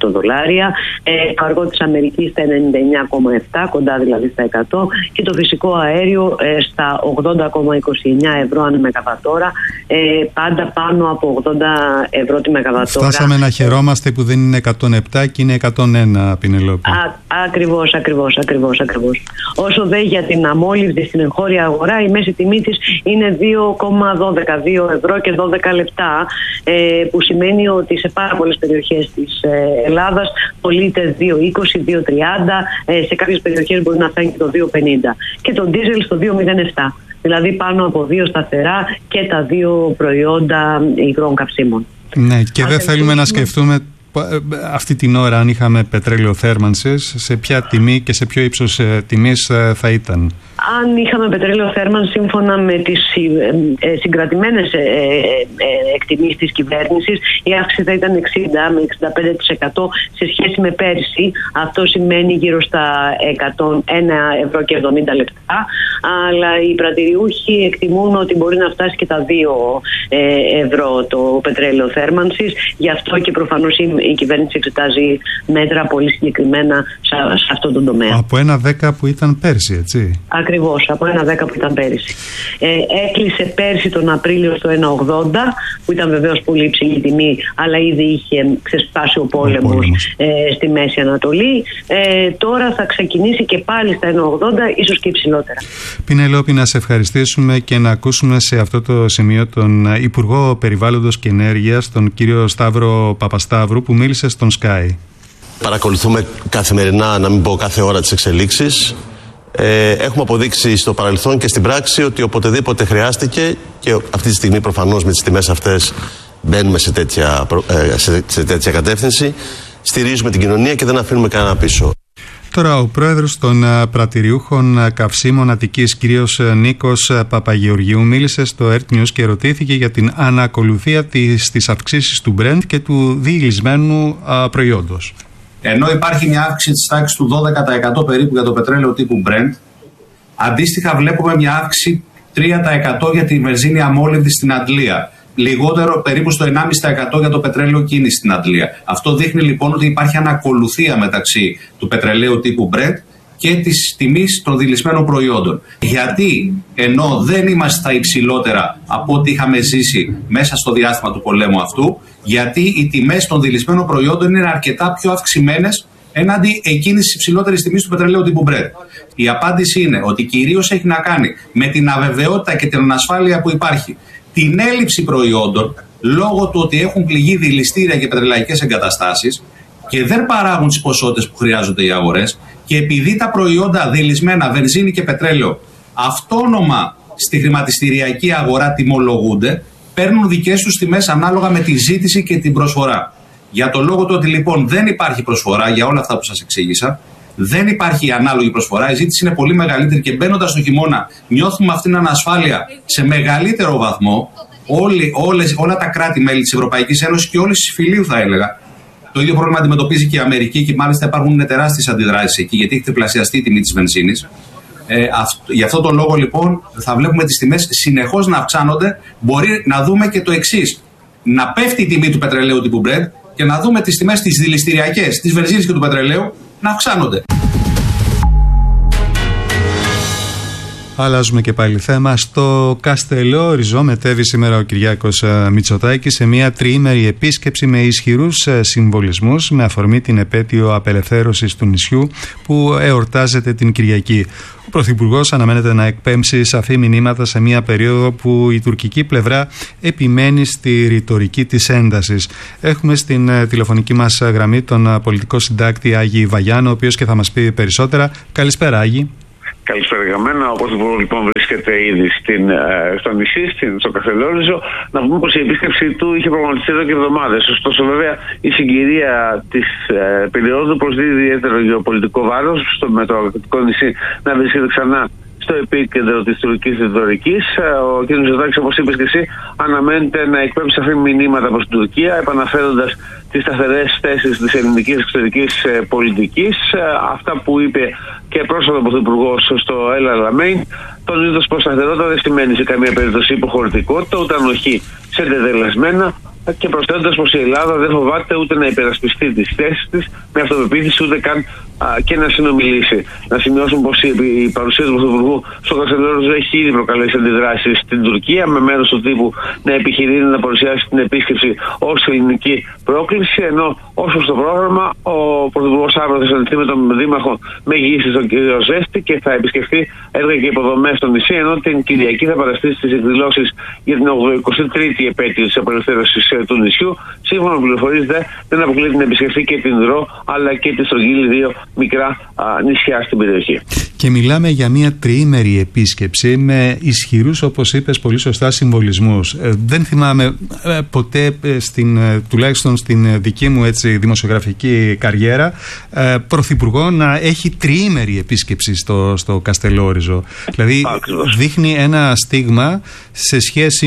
Το αργό της Αμερικής στα 99,7, κοντά δηλαδή στα 100, και το φυσικό αέριο στα 80,29 ευρώ ανά μεγαβατόρα, πάντα πάνω από 80 ευρώ τη μεγαβατόρα. Φτάσαμε να χαιρόμαστε που δεν είναι 107 και είναι 101, Πινελόπη. Ακριβώς. Όσο δε για την αμόλυβδη στην εγχώρια αγορά, η μέση τιμή της είναι 2,12 ευρώ και 12 λεπτά, που σημαίνει ότι σε πάρα πολλές περιοχές της Ελλάδας πωλείται 2,20, 2,30, σε κάποιες περιοχές μπορεί να φτάνει και το 2,50, και το ντίζελ στο 2,07. Δηλαδή πάνω από 2 σταθερά και τα 2 προϊόντα υγρών καυσίμων. Ναι, και δεν θέλουμε να σκεφτούμε αυτή την ώρα αν είχαμε πετρέλαιο θέρμανσης, σε ποια τιμή και σε ποιο ύψος τιμής θα ήταν. Αν είχαμε πετρέλαιο θέρμανση σύμφωνα με τις συγκρατημένες εκτιμήσεις της κυβέρνησης, η αύξηση θα ήταν 60 με 65% σε σχέση με πέρσι. Αυτό σημαίνει γύρω στα 101 ευρώ και 70 λεπτά. Αλλά οι πρατηριούχοι εκτιμούν ότι μπορεί να φτάσει και τα 2 ευρώ το πετρέλαιο θέρμανσης. Γι' αυτό και προφανώς η κυβέρνηση εξετάζει μέτρα πολύ συγκεκριμένα σε αυτό το τομέα. Από 1,10 που ήταν πέρσι, έτσι. Ακριβώς, από 1,10 που ήταν πέρυσι. Έκλεισε πέρσι τον Απρίλιο στο 1,80, που ήταν βεβαίως πολύ υψηλή τιμή, αλλά ήδη είχε ξεσπάσει ο πόλεμος στη Μέση Ανατολή. Τώρα θα ξεκινήσει και πάλι στα 1,80, ίσως και υψηλότερα. Πινελόπη, να σε ευχαριστήσουμε και να ακούσουμε σε αυτό το σημείο τον Υπουργό Περιβάλλοντος και Ενέργειας, τον κύριο Σταύρο Παπασταύρου, που μίλησε στον Sky. Παρακολουθούμε καθημερινά, να μην πω κάθε ώρα, τις εξελίξεις. Έχουμε αποδείξει στο παρελθόν και στην πράξη ότι οποτεδήποτε χρειάστηκε, και αυτή τη στιγμή προφανώς με τις τιμές αυτές μπαίνουμε σε τέτοια κατεύθυνση, στηρίζουμε την κοινωνία και δεν αφήνουμε κανένα πίσω. Τώρα ο πρόεδρος των πρατηριούχων καυσίμων Αττικής, κύριος Νίκος Παπαγεωργίου, μίλησε στο Earth News και ρωτήθηκε για την ανακολουθία της αυξήσης του Brent και του διηλυσμένου προϊόντος. Ενώ υπάρχει μια αύξηση της τάξης του 12% περίπου για το πετρέλαιο τύπου Brent, αντίστοιχα βλέπουμε μια αύξηση 3% για τη βενζίνη αμόλυβδη στην Αντλία. Λιγότερο, περίπου στο 1,5% για το πετρέλαιο κίνηση στην Αντλία. Αυτό δείχνει λοιπόν ότι υπάρχει ανακολουθία μεταξύ του πετρελαίου τύπου Brent και της τιμής των διηλυσμένων προϊόντων. Γιατί ενώ δεν είμαστε στα υψηλότερα από ό,τι είχαμε ζήσει μέσα στο διάστημα του πολέμου αυτού, γιατί οι τιμές των διηλυσμένων προϊόντων είναι αρκετά πιο αυξημένες έναντι εκείνης της υψηλότερης τιμής του πετρελαίου τύπου Brent. Η απάντηση είναι ότι κυρίως έχει να κάνει με την αβεβαιότητα και την ανασφάλεια που υπάρχει, την έλλειψη προϊόντων λόγω του ότι έχουν πληγεί δηληστήρια και πετρελαϊκές εγκαταστάσεις και δεν παράγουν τις ποσότητες που χρειάζονται οι αγορές, και επειδή τα προϊόντα δηλισμένα, βενζίνη και πετρέλαιο, αυτόνομα στη χρηματιστηριακή αγορά τιμολογούνται, παίρνουν δικές τους τιμές ανάλογα με τη ζήτηση και την προσφορά. Για το λόγο του ότι λοιπόν δεν υπάρχει προσφορά για όλα αυτά που σας εξήγησα, δεν υπάρχει ανάλογη προσφορά, η ζήτηση είναι πολύ μεγαλύτερη και μπαίνοντας στο χειμώνα νιώθουμε αυτήν την ανασφάλεια σε μεγαλύτερο βαθμό. Όλα τα κράτη-μέλη της Ευρωπαϊκής Ένωσης και όλες τις φιλίου, θα έλεγα. Το ίδιο πρόβλημα αντιμετωπίζει και η Αμερική και μάλιστα υπάρχουν τεράστιες αντιδράσεις εκεί, γιατί έχει τριπλασιαστεί η τιμή της βενζίνης. Γι' αυτό τον λόγο λοιπόν θα βλέπουμε τις τιμές συνεχώς να αυξάνονται. Μπορεί να δούμε και το εξής: να πέφτει η τιμή του πετρελαίου τύπου Brent και να δούμε τις τιμές τις δηληστηριακές, της βενζίνης και του πετρελαίου να αυξάνονται. Αλλάζουμε και πάλι θέμα. Στο Καστελόριζο μετέβη σήμερα ο Κυριάκος Μητσοτάκης σε μια τριήμερη επίσκεψη με ισχυρούς συμβολισμούς με αφορμή την επέτειο απελευθέρωσης του νησιού που εορτάζεται την Κυριακή. Ο Πρωθυπουργός αναμένεται να εκπέμψει σαφή μηνύματα σε μια περίοδο που η τουρκική πλευρά επιμένει στη ρητορική της έντασης. Έχουμε στην τηλεφωνική μας γραμμή τον πολιτικό συντάκτη Άγη Βαγιάνο, ο οποίος και θα μας πει περισσότερα. Καλησπέρα, Άγη. Καλησπέρα για μένα. Ο Πρωθυπουργός λοιπόν βρίσκεται ήδη στο νησί, στο Καστελόριζο. Να πούμε πως η επίσκεψη του είχε προγραμματιστεί εδώ και εβδομάδες. Ωστόσο, βέβαια, η συγκυρία της περίοδου προσδίδει ιδιαίτερο γεωπολιτικό βάρος με το αγροτικό νησί να βρίσκεται ξανά στο επίκεντρο της τουρκικής ρητορικής. Ο κ. Μητσοτάκης, όπως είπες και εσύ, αναμένεται να εκπέμψει σαφή μηνύματα προς την Τουρκία, επαναφέροντας τις σταθερές θέσεις της ελληνικής εξωτερικής πολιτικής. Αυτά που είπε και πρόσφατα ο Πρωθυπουργός στο El Alamein, τονίζοντας πως σταθερότητα δεν σημαίνει σε καμία περίπτωση υποχωρητικότητα, ούτε ανοχή σε δεδελασμένα, και προσθέτοντας πως η Ελλάδα δεν φοβάται ούτε να υπερασπιστεί τις θέσεις της με αυτοπεποίθηση, ούτε καν και να συνομιλήσει. Να σημειώσουμε πως η παρουσία του Πρωθυπουργού στο Καστελόριζο έχει ήδη προκαλέσει αντιδράσεις στην Τουρκία, με μέρος του τύπου να επιχειρεί να παρουσιάσει την επίσκεψη ως ελληνική πρόκληση, ενώ όσο στο πρόγραμμα ο Πρωθυπουργός αύριο θα συναντηθεί με τον Δήμαρχο Μεγίσης, τον κ. Ζέστη, και θα επισκεφθεί έργα και υποδομές στο νησί, ενώ την Κυριακή θα παραστεί στις εκδηλώσεις για την 83η επέτειο της απελευθέρωσης του νησιού. Σύμφωνα με πληροφορίες, δεν αποκλείεται να επισκεφθεί και την Δρό αλλά και τη Στρογγύλη, δύο μικρά νησιά στην περιοχή. Και μιλάμε για μια τριήμερη επίσκεψη με ισχυρούς, όπως είπες πολύ σωστά, συμβολισμούς. Δεν θυμάμαι ποτέ, τουλάχιστον στην δική μου δημοσιογραφική καριέρα, πρωθυπουργό να έχει τριήμερη επίσκεψη στο Καστελόριζο. Δηλαδή δείχνει ένα στίγμα σε σχέση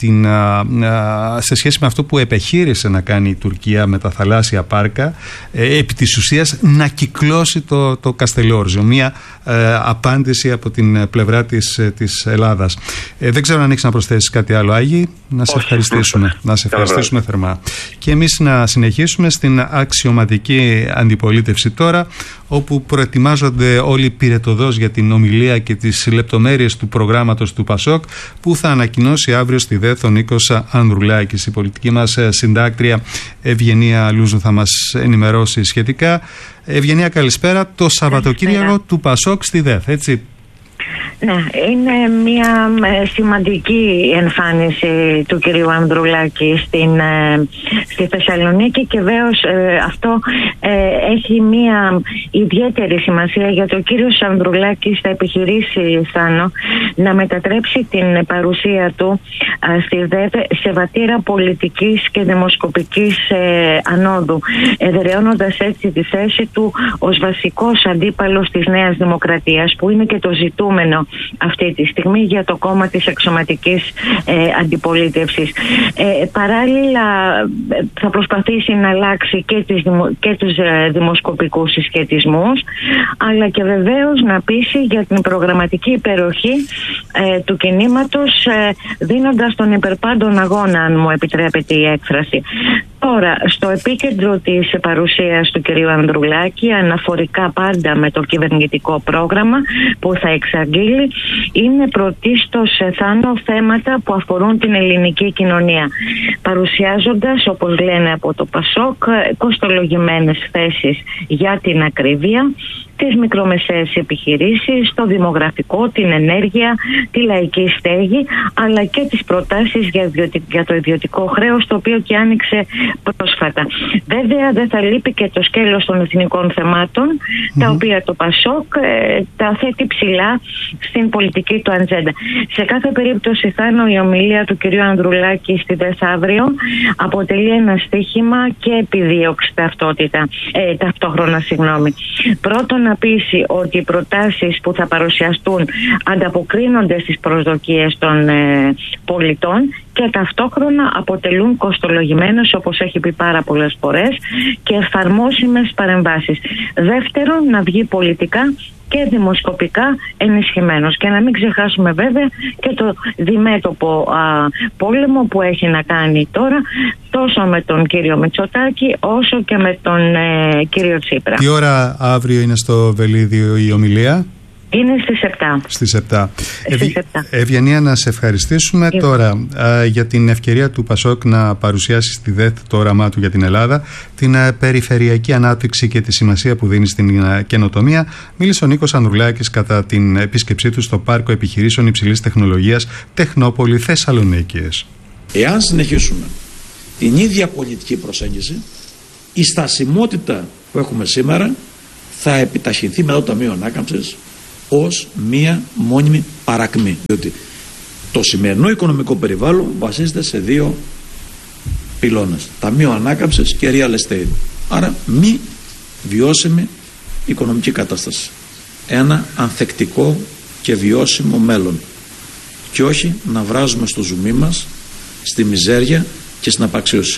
με αυτό που επεχείρησε να κάνει η Τουρκία με τα θαλάσσια πάρκα, επί της ουσίας να κυκλώσει το Καστελόριζο. Μια απάντηση από την πλευρά της Ελλάδας. Δεν ξέρω αν έχεις να προσθέσεις κάτι άλλο, Άγη. Να σε ευχαριστήσουμε θερμά. Και εμείς να συνεχίσουμε στην αξιωματική αντιπολίτευση τώρα, όπου προετοιμάζονται όλοι πυρετωδώς για την ομιλία και τις λεπτομέρειες του προγράμματος του ΠΑΣΟΚ, που θα ανακοινώσει αύριο στη ΔΕΘ ο Νίκος Ανδρουλάκης. Η πολιτική μας συντάκτρια Ευγενία Λούζου θα μας ενημερώσει σχετικά. Ευγενία, καλησπέρα. Το Σαββατοκύριακο του ΠΑΣΟΚ στη ΔΕΘ, έτσι? Ναι, είναι μια σημαντική εμφάνιση του κυρίου Ανδρουλάκη στη Θεσσαλονίκη, και βέβαιως αυτό έχει μια ιδιαίτερη σημασία, γιατί ο κύριος Ανδρουλάκης θα επιχειρήσει, Θάνο, να μετατρέψει την παρουσία του στη ΔΕΔ σε βατήρα πολιτικής και δημοσκοπικής ανόδου, εδραιώνοντας έτσι τη θέση του ως βασικός αντίπαλος της Νέας Δημοκρατίας, που είναι και το ζητούμενο αυτή τη στιγμή για το κόμμα της αξιωματικής αντιπολίτευσης. Παράλληλα θα προσπαθήσει να αλλάξει και τους δημοσκοπικούς συσχετισμούς, αλλά και βεβαίως να πείσει για την προγραμματική υπεροχή του κινήματος, δίνοντας τον υπερπάντων αγώνα, αν μου επιτρέπεται η έκφραση. Τώρα, στο επίκεντρο της παρουσίας του κυρίου Ανδρουλάκη, αναφορικά πάντα με το κυβερνητικό πρόγραμμα που θα εξαγγείλει, είναι πρωτίστως, Θάνο, θέματα που αφορούν την ελληνική κοινωνία, παρουσιάζοντας, όπως λένε από το ΠΑΣΟΚ, κοστολογημένες θέσεις για την ακρίβεια, τις μικρομεσαίες επιχειρήσεις, το δημογραφικό, την ενέργεια, τη λαϊκή στέγη, αλλά και τις προτάσεις για το ιδιωτικό χρέος, το οποίο και άνοιξε πρόσφατα. Βέβαια, δεν θα λείπει και το σκέλος των εθνικών θεμάτων, τα οποία το ΠΑΣΟΚ τα θέτει ψηλά στην πολιτική του ατζέντα. Σε κάθε περίπτωση, Θάνο, η ομιλία του κυρίου Ανδρουλάκη στη ΔΕΘ αύριο αποτελεί ένα στίχημα και επιδίωξη ταυτόχρονα. Πρώτον, να πείσει ότι οι προτάσεις που θα παρουσιαστούν ανταποκρίνονται στις προσδοκίες των πολιτών και ταυτόχρονα αποτελούν κοστολογημένες, όπως έχει πει πάρα πολλές φορές, και εφαρμόσιμες παρεμβάσεις. Δεύτερον, να βγει πολιτικά και δημοσκοπικά ενισχυμένος. Και να μην ξεχάσουμε βέβαια και το διμέτωπο πόλεμο που έχει να κάνει τώρα τόσο με τον κύριο Μητσοτάκη όσο και με τον κύριο Τσίπρα. Τι ώρα αύριο είναι στο Βελίδιο η ομιλία? Είναι στις 7. Στις 7. Ευγενία, να σε ευχαριστήσουμε. Τώρα, για την ευκαιρία του ΠΑΣΟΚ να παρουσιάσει στη ΔΕΘ το όραμά του για την Ελλάδα, την περιφερειακή ανάπτυξη και τη σημασία που δίνει στην καινοτομία, μίλησε ο Νίκος Ανδρουλάκης κατά την επίσκεψή του στο Πάρκο Επιχειρήσεων Υψηλής Τεχνολογίας Τεχνόπολη Θεσσαλονίκης. Εάν συνεχίσουμε την ίδια πολιτική προσέγγιση, η στασιμότητα που έχουμε σήμερα θα επιταχυνθεί μετά το Ταμείο Ανάκαμψης ως μία μόνιμη παρακμή. Διότι το σημερινό οικονομικό περιβάλλον βασίζεται σε δύο πυλώνες: Ταμείο Ανάκαμψης και real estate. Άρα μη βιώσιμη οικονομική κατάσταση. Ένα ανθεκτικό και βιώσιμο μέλλον. Και όχι να βράζουμε στο ζουμί μας, στη μιζέρια και στην απαξίωση.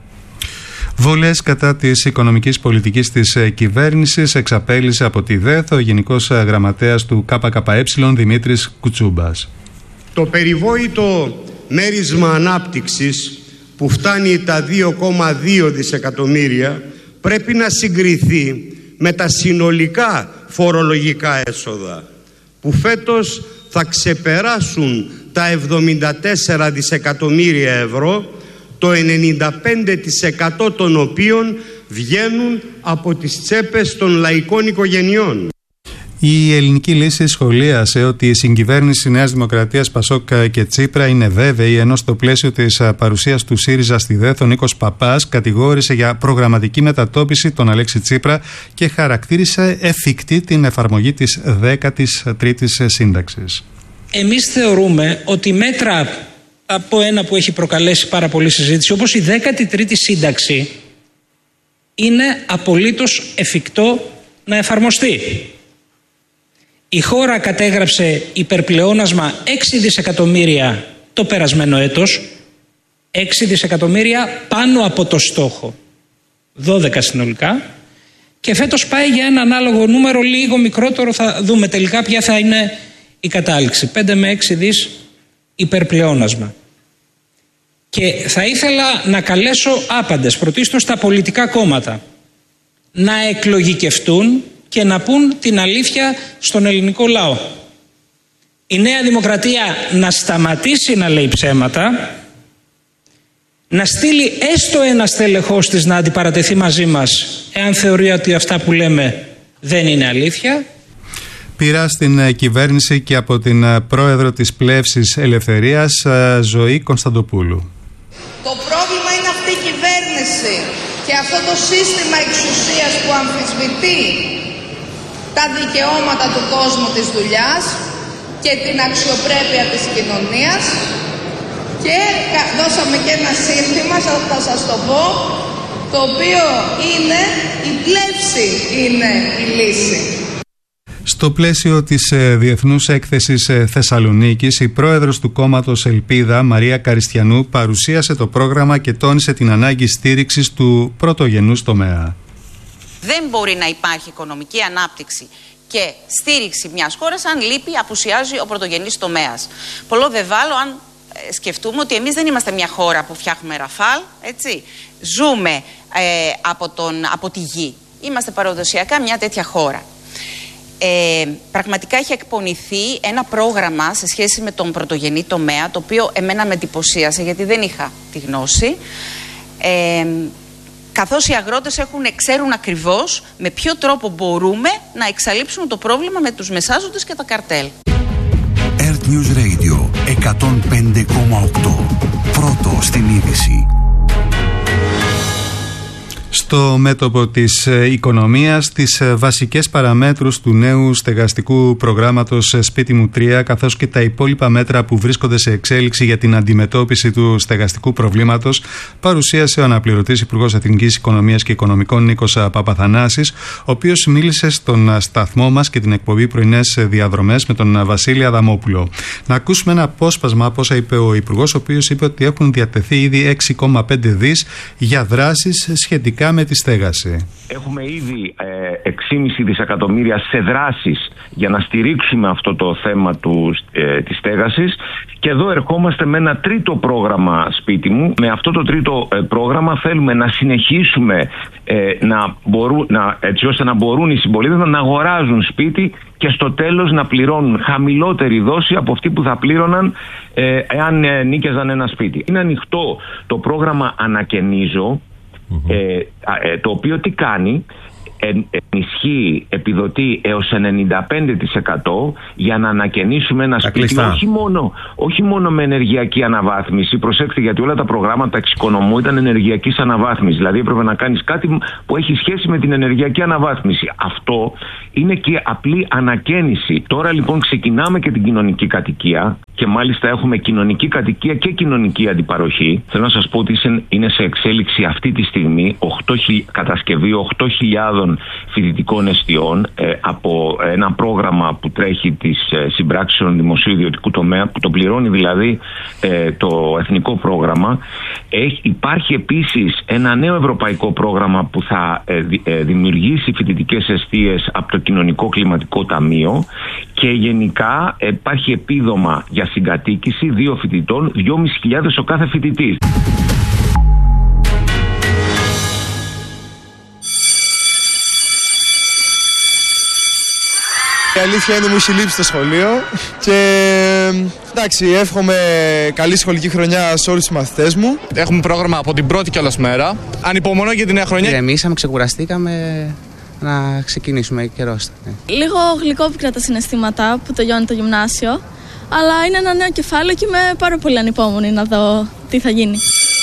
Βολές κατά της οικονομικής πολιτικής της κυβέρνησης εξαπέλυσε από τη ΔΕΘ ο Γενικός Γραμματέας του ΚΚΕ Δημήτρης Κουτσούμπας. Το περιβόητο μέρισμα ανάπτυξης που φτάνει τα 2,2 δισεκατομμύρια πρέπει να συγκριθεί με τα συνολικά φορολογικά έσοδα που φέτος θα ξεπεράσουν τα 74 δισεκατομμύρια ευρώ, το 95% των οποίων βγαίνουν από τις τσέπες των λαϊκών οικογενειών. Η Ελληνική Λύση σχολίασε ότι η συγκυβέρνηση Νέας Δημοκρατίας, ΠΑΣΟΚ και Τσίπρα είναι βέβαιη, ενώ στο πλαίσιο της παρουσίας του ΣΥΡΙΖΑ στη ΔΕΘ, ο Νίκος Παπάς κατηγόρησε για προγραμματική μετατόπιση τον Αλέξη Τσίπρα και χαρακτήρισε εφικτή την εφαρμογή της 13ης σύνταξης. Εμείς θεωρούμε ότι μέτρα από ένα που έχει προκαλέσει πάρα πολλή συζήτηση, όπως η 13η σύνταξη, είναι απολύτως εφικτό να εφαρμοστεί. Η χώρα κατέγραψε υπερπλεόνασμα 6 δισεκατομμύρια το περασμένο έτος, 6 δισεκατομμύρια πάνω από το στόχο, 12 συνολικά, και φέτος πάει για ένα ανάλογο νούμερο λίγο μικρότερο, θα δούμε τελικά ποια θα είναι η κατάληξη, 5 με 6 δις υπερπλεόνασμα. Και θα ήθελα να καλέσω άπαντες, πρωτίστως τα πολιτικά κόμματα, να εκλογικευτούν και να πούν την αλήθεια στον ελληνικό λαό. Η Νέα Δημοκρατία να σταματήσει να λέει ψέματα, να στείλει έστω ένα στελεχός της να αντιπαρατεθεί μαζί μας, εάν θεωρεί ότι αυτά που λέμε δεν είναι αλήθεια. Πειρά στην κυβέρνηση και από την πρόεδρο της Πλεύσης Ελευθερίας, Ζωή Κωνσταντοπούλου. Το πρόβλημα είναι αυτή η κυβέρνηση και αυτό το σύστημα εξουσίας που αμφισβητεί τα δικαιώματα του κόσμου της δουλειάς και την αξιοπρέπεια της κοινωνίας, και δώσαμε και ένα σύνθημα, θα σας το πω, το οποίο είναι «Η Πλεύση είναι η λύση». Στο πλαίσιο της Διεθνούς Έκθεσης Θεσσαλονίκης, η πρόεδρος του κόμματος Ελπίδα, Μαρία Καριστιανού, παρουσίασε το πρόγραμμα και τόνισε την ανάγκη στήριξης του πρωτογενούς τομέα. Δεν μπορεί να υπάρχει οικονομική ανάπτυξη και στήριξη μιας χώρας αν λείπει, απουσιάζει ο πρωτογενής τομέας. Πολλό δε βάλω αν σκεφτούμε ότι εμείς δεν είμαστε μια χώρα που φτιάχνουμε ραφάλ, έτσι. Ζούμε από τη γη. Είμαστε παραδοσιακά μια τέτοια χώρα. Πραγματικά έχει εκπονηθεί ένα πρόγραμμα σε σχέση με τον πρωτογενή τομέα, το οποίο εμένα με εντυπωσίασε γιατί δεν είχα τη γνώση, καθώς οι αγρότες ξέρουν ακριβώς με ποιο τρόπο μπορούμε να εξαλείψουν το πρόβλημα με τους μεσάζοντες και τα καρτέλ. Earth News Radio 105,8. Πρώτο στην είδηση. Στο μέτωπο της οικονομίας, τις βασικές παραμέτρους του νέου στεγαστικού προγράμματος Σπίτι μου 3, καθώς και τα υπόλοιπα μέτρα που βρίσκονται σε εξέλιξη για την αντιμετώπιση του στεγαστικού προβλήματος, παρουσίασε ο αναπληρωτής Υπουργός Εθνικής Οικονομίας και Οικονομικών Νίκος Παπαθανάσης, ο οποίος μίλησε στον σταθμό μας και την εκπομπή Πρωινές Διαδρομές με τον Βασίλη Αδαμόπουλο. Να ακούσουμε ένα απόσπασμα από όσα είπε ο Υπουργός, ο οποίος είπε ότι έχουν διατεθεί ήδη 6,5 δις για δράσεις σχετικά με τη στέγαση. Έχουμε ήδη 6,5 δισεκατομμύρια σε δράσεις για να στηρίξουμε αυτό το θέμα της στέγασης, και εδώ ερχόμαστε με ένα τρίτο πρόγραμμα Σπίτι μου. Με αυτό το τρίτο πρόγραμμα θέλουμε να συνεχίσουμε έτσι ώστε να μπορούν οι συμπολίτες να αγοράζουν σπίτι και στο τέλος να πληρώνουν χαμηλότερη δόση από αυτή που θα πλήρωναν εάν νίκαιζαν ένα σπίτι. Είναι ανοιχτό το πρόγραμμα Ανακαινίζω, το οποίο τι κάνει? Ενισχύει, επιδοτεί έως 95% για να ανακαινήσουμε ένα σπίτι, όχι μόνο με ενεργειακή αναβάθμιση. Προσέξτε, γιατί όλα τα προγράμματα εξοικονομού ήταν ενεργειακής αναβάθμισης, δηλαδή έπρεπε να κάνεις κάτι που έχει σχέση με την ενεργειακή αναβάθμιση. Αυτό είναι και απλή ανακαίνιση. Τώρα λοιπόν ξεκινάμε και την κοινωνική κατοικία, και μάλιστα έχουμε κοινωνική κατοικία και κοινωνική αντιπαροχή. Θέλω να σας πω ότι είναι σε εξέλιξη αυτή τη στιγμή κατασκευή 8.000 φοιτητικών εστιών από ένα πρόγραμμα που τρέχει της συμπράξεων δημοσίου ιδιωτικού τομέα, που το πληρώνει δηλαδή το εθνικό πρόγραμμα. Υπάρχει επίσης ένα νέο ευρωπαϊκό πρόγραμμα που θα δημιουργήσει φοιτητικές εστίες από το Κοινωνικό Κλιματικό Ταμείο, και γενικά υπάρχει επίδομα για συγκατοίκηση 2 φοιτητών, 2.500 ο κάθε φοιτητής. Η αλήθεια είναι μου έχει λείψει το σχολείο και εντάξει, εύχομαι καλή σχολική χρονιά σε όλους τους μαθητές μου. Έχουμε πρόγραμμα από την πρώτη κιόλας μέρα. Ανυπομονώ για τη νέα χρονιά. Ηρεμήσαμε, ξεκουραστήκαμε να ξεκινήσουμε, καιρός. Λίγο γλυκόπικρα τα συναισθήματα που τελειώνει το γυμνάσιο, αλλά είναι ένα νέο κεφάλαιο και είμαι πάρα πολύ ανυπόμονη να δω τι θα γίνει.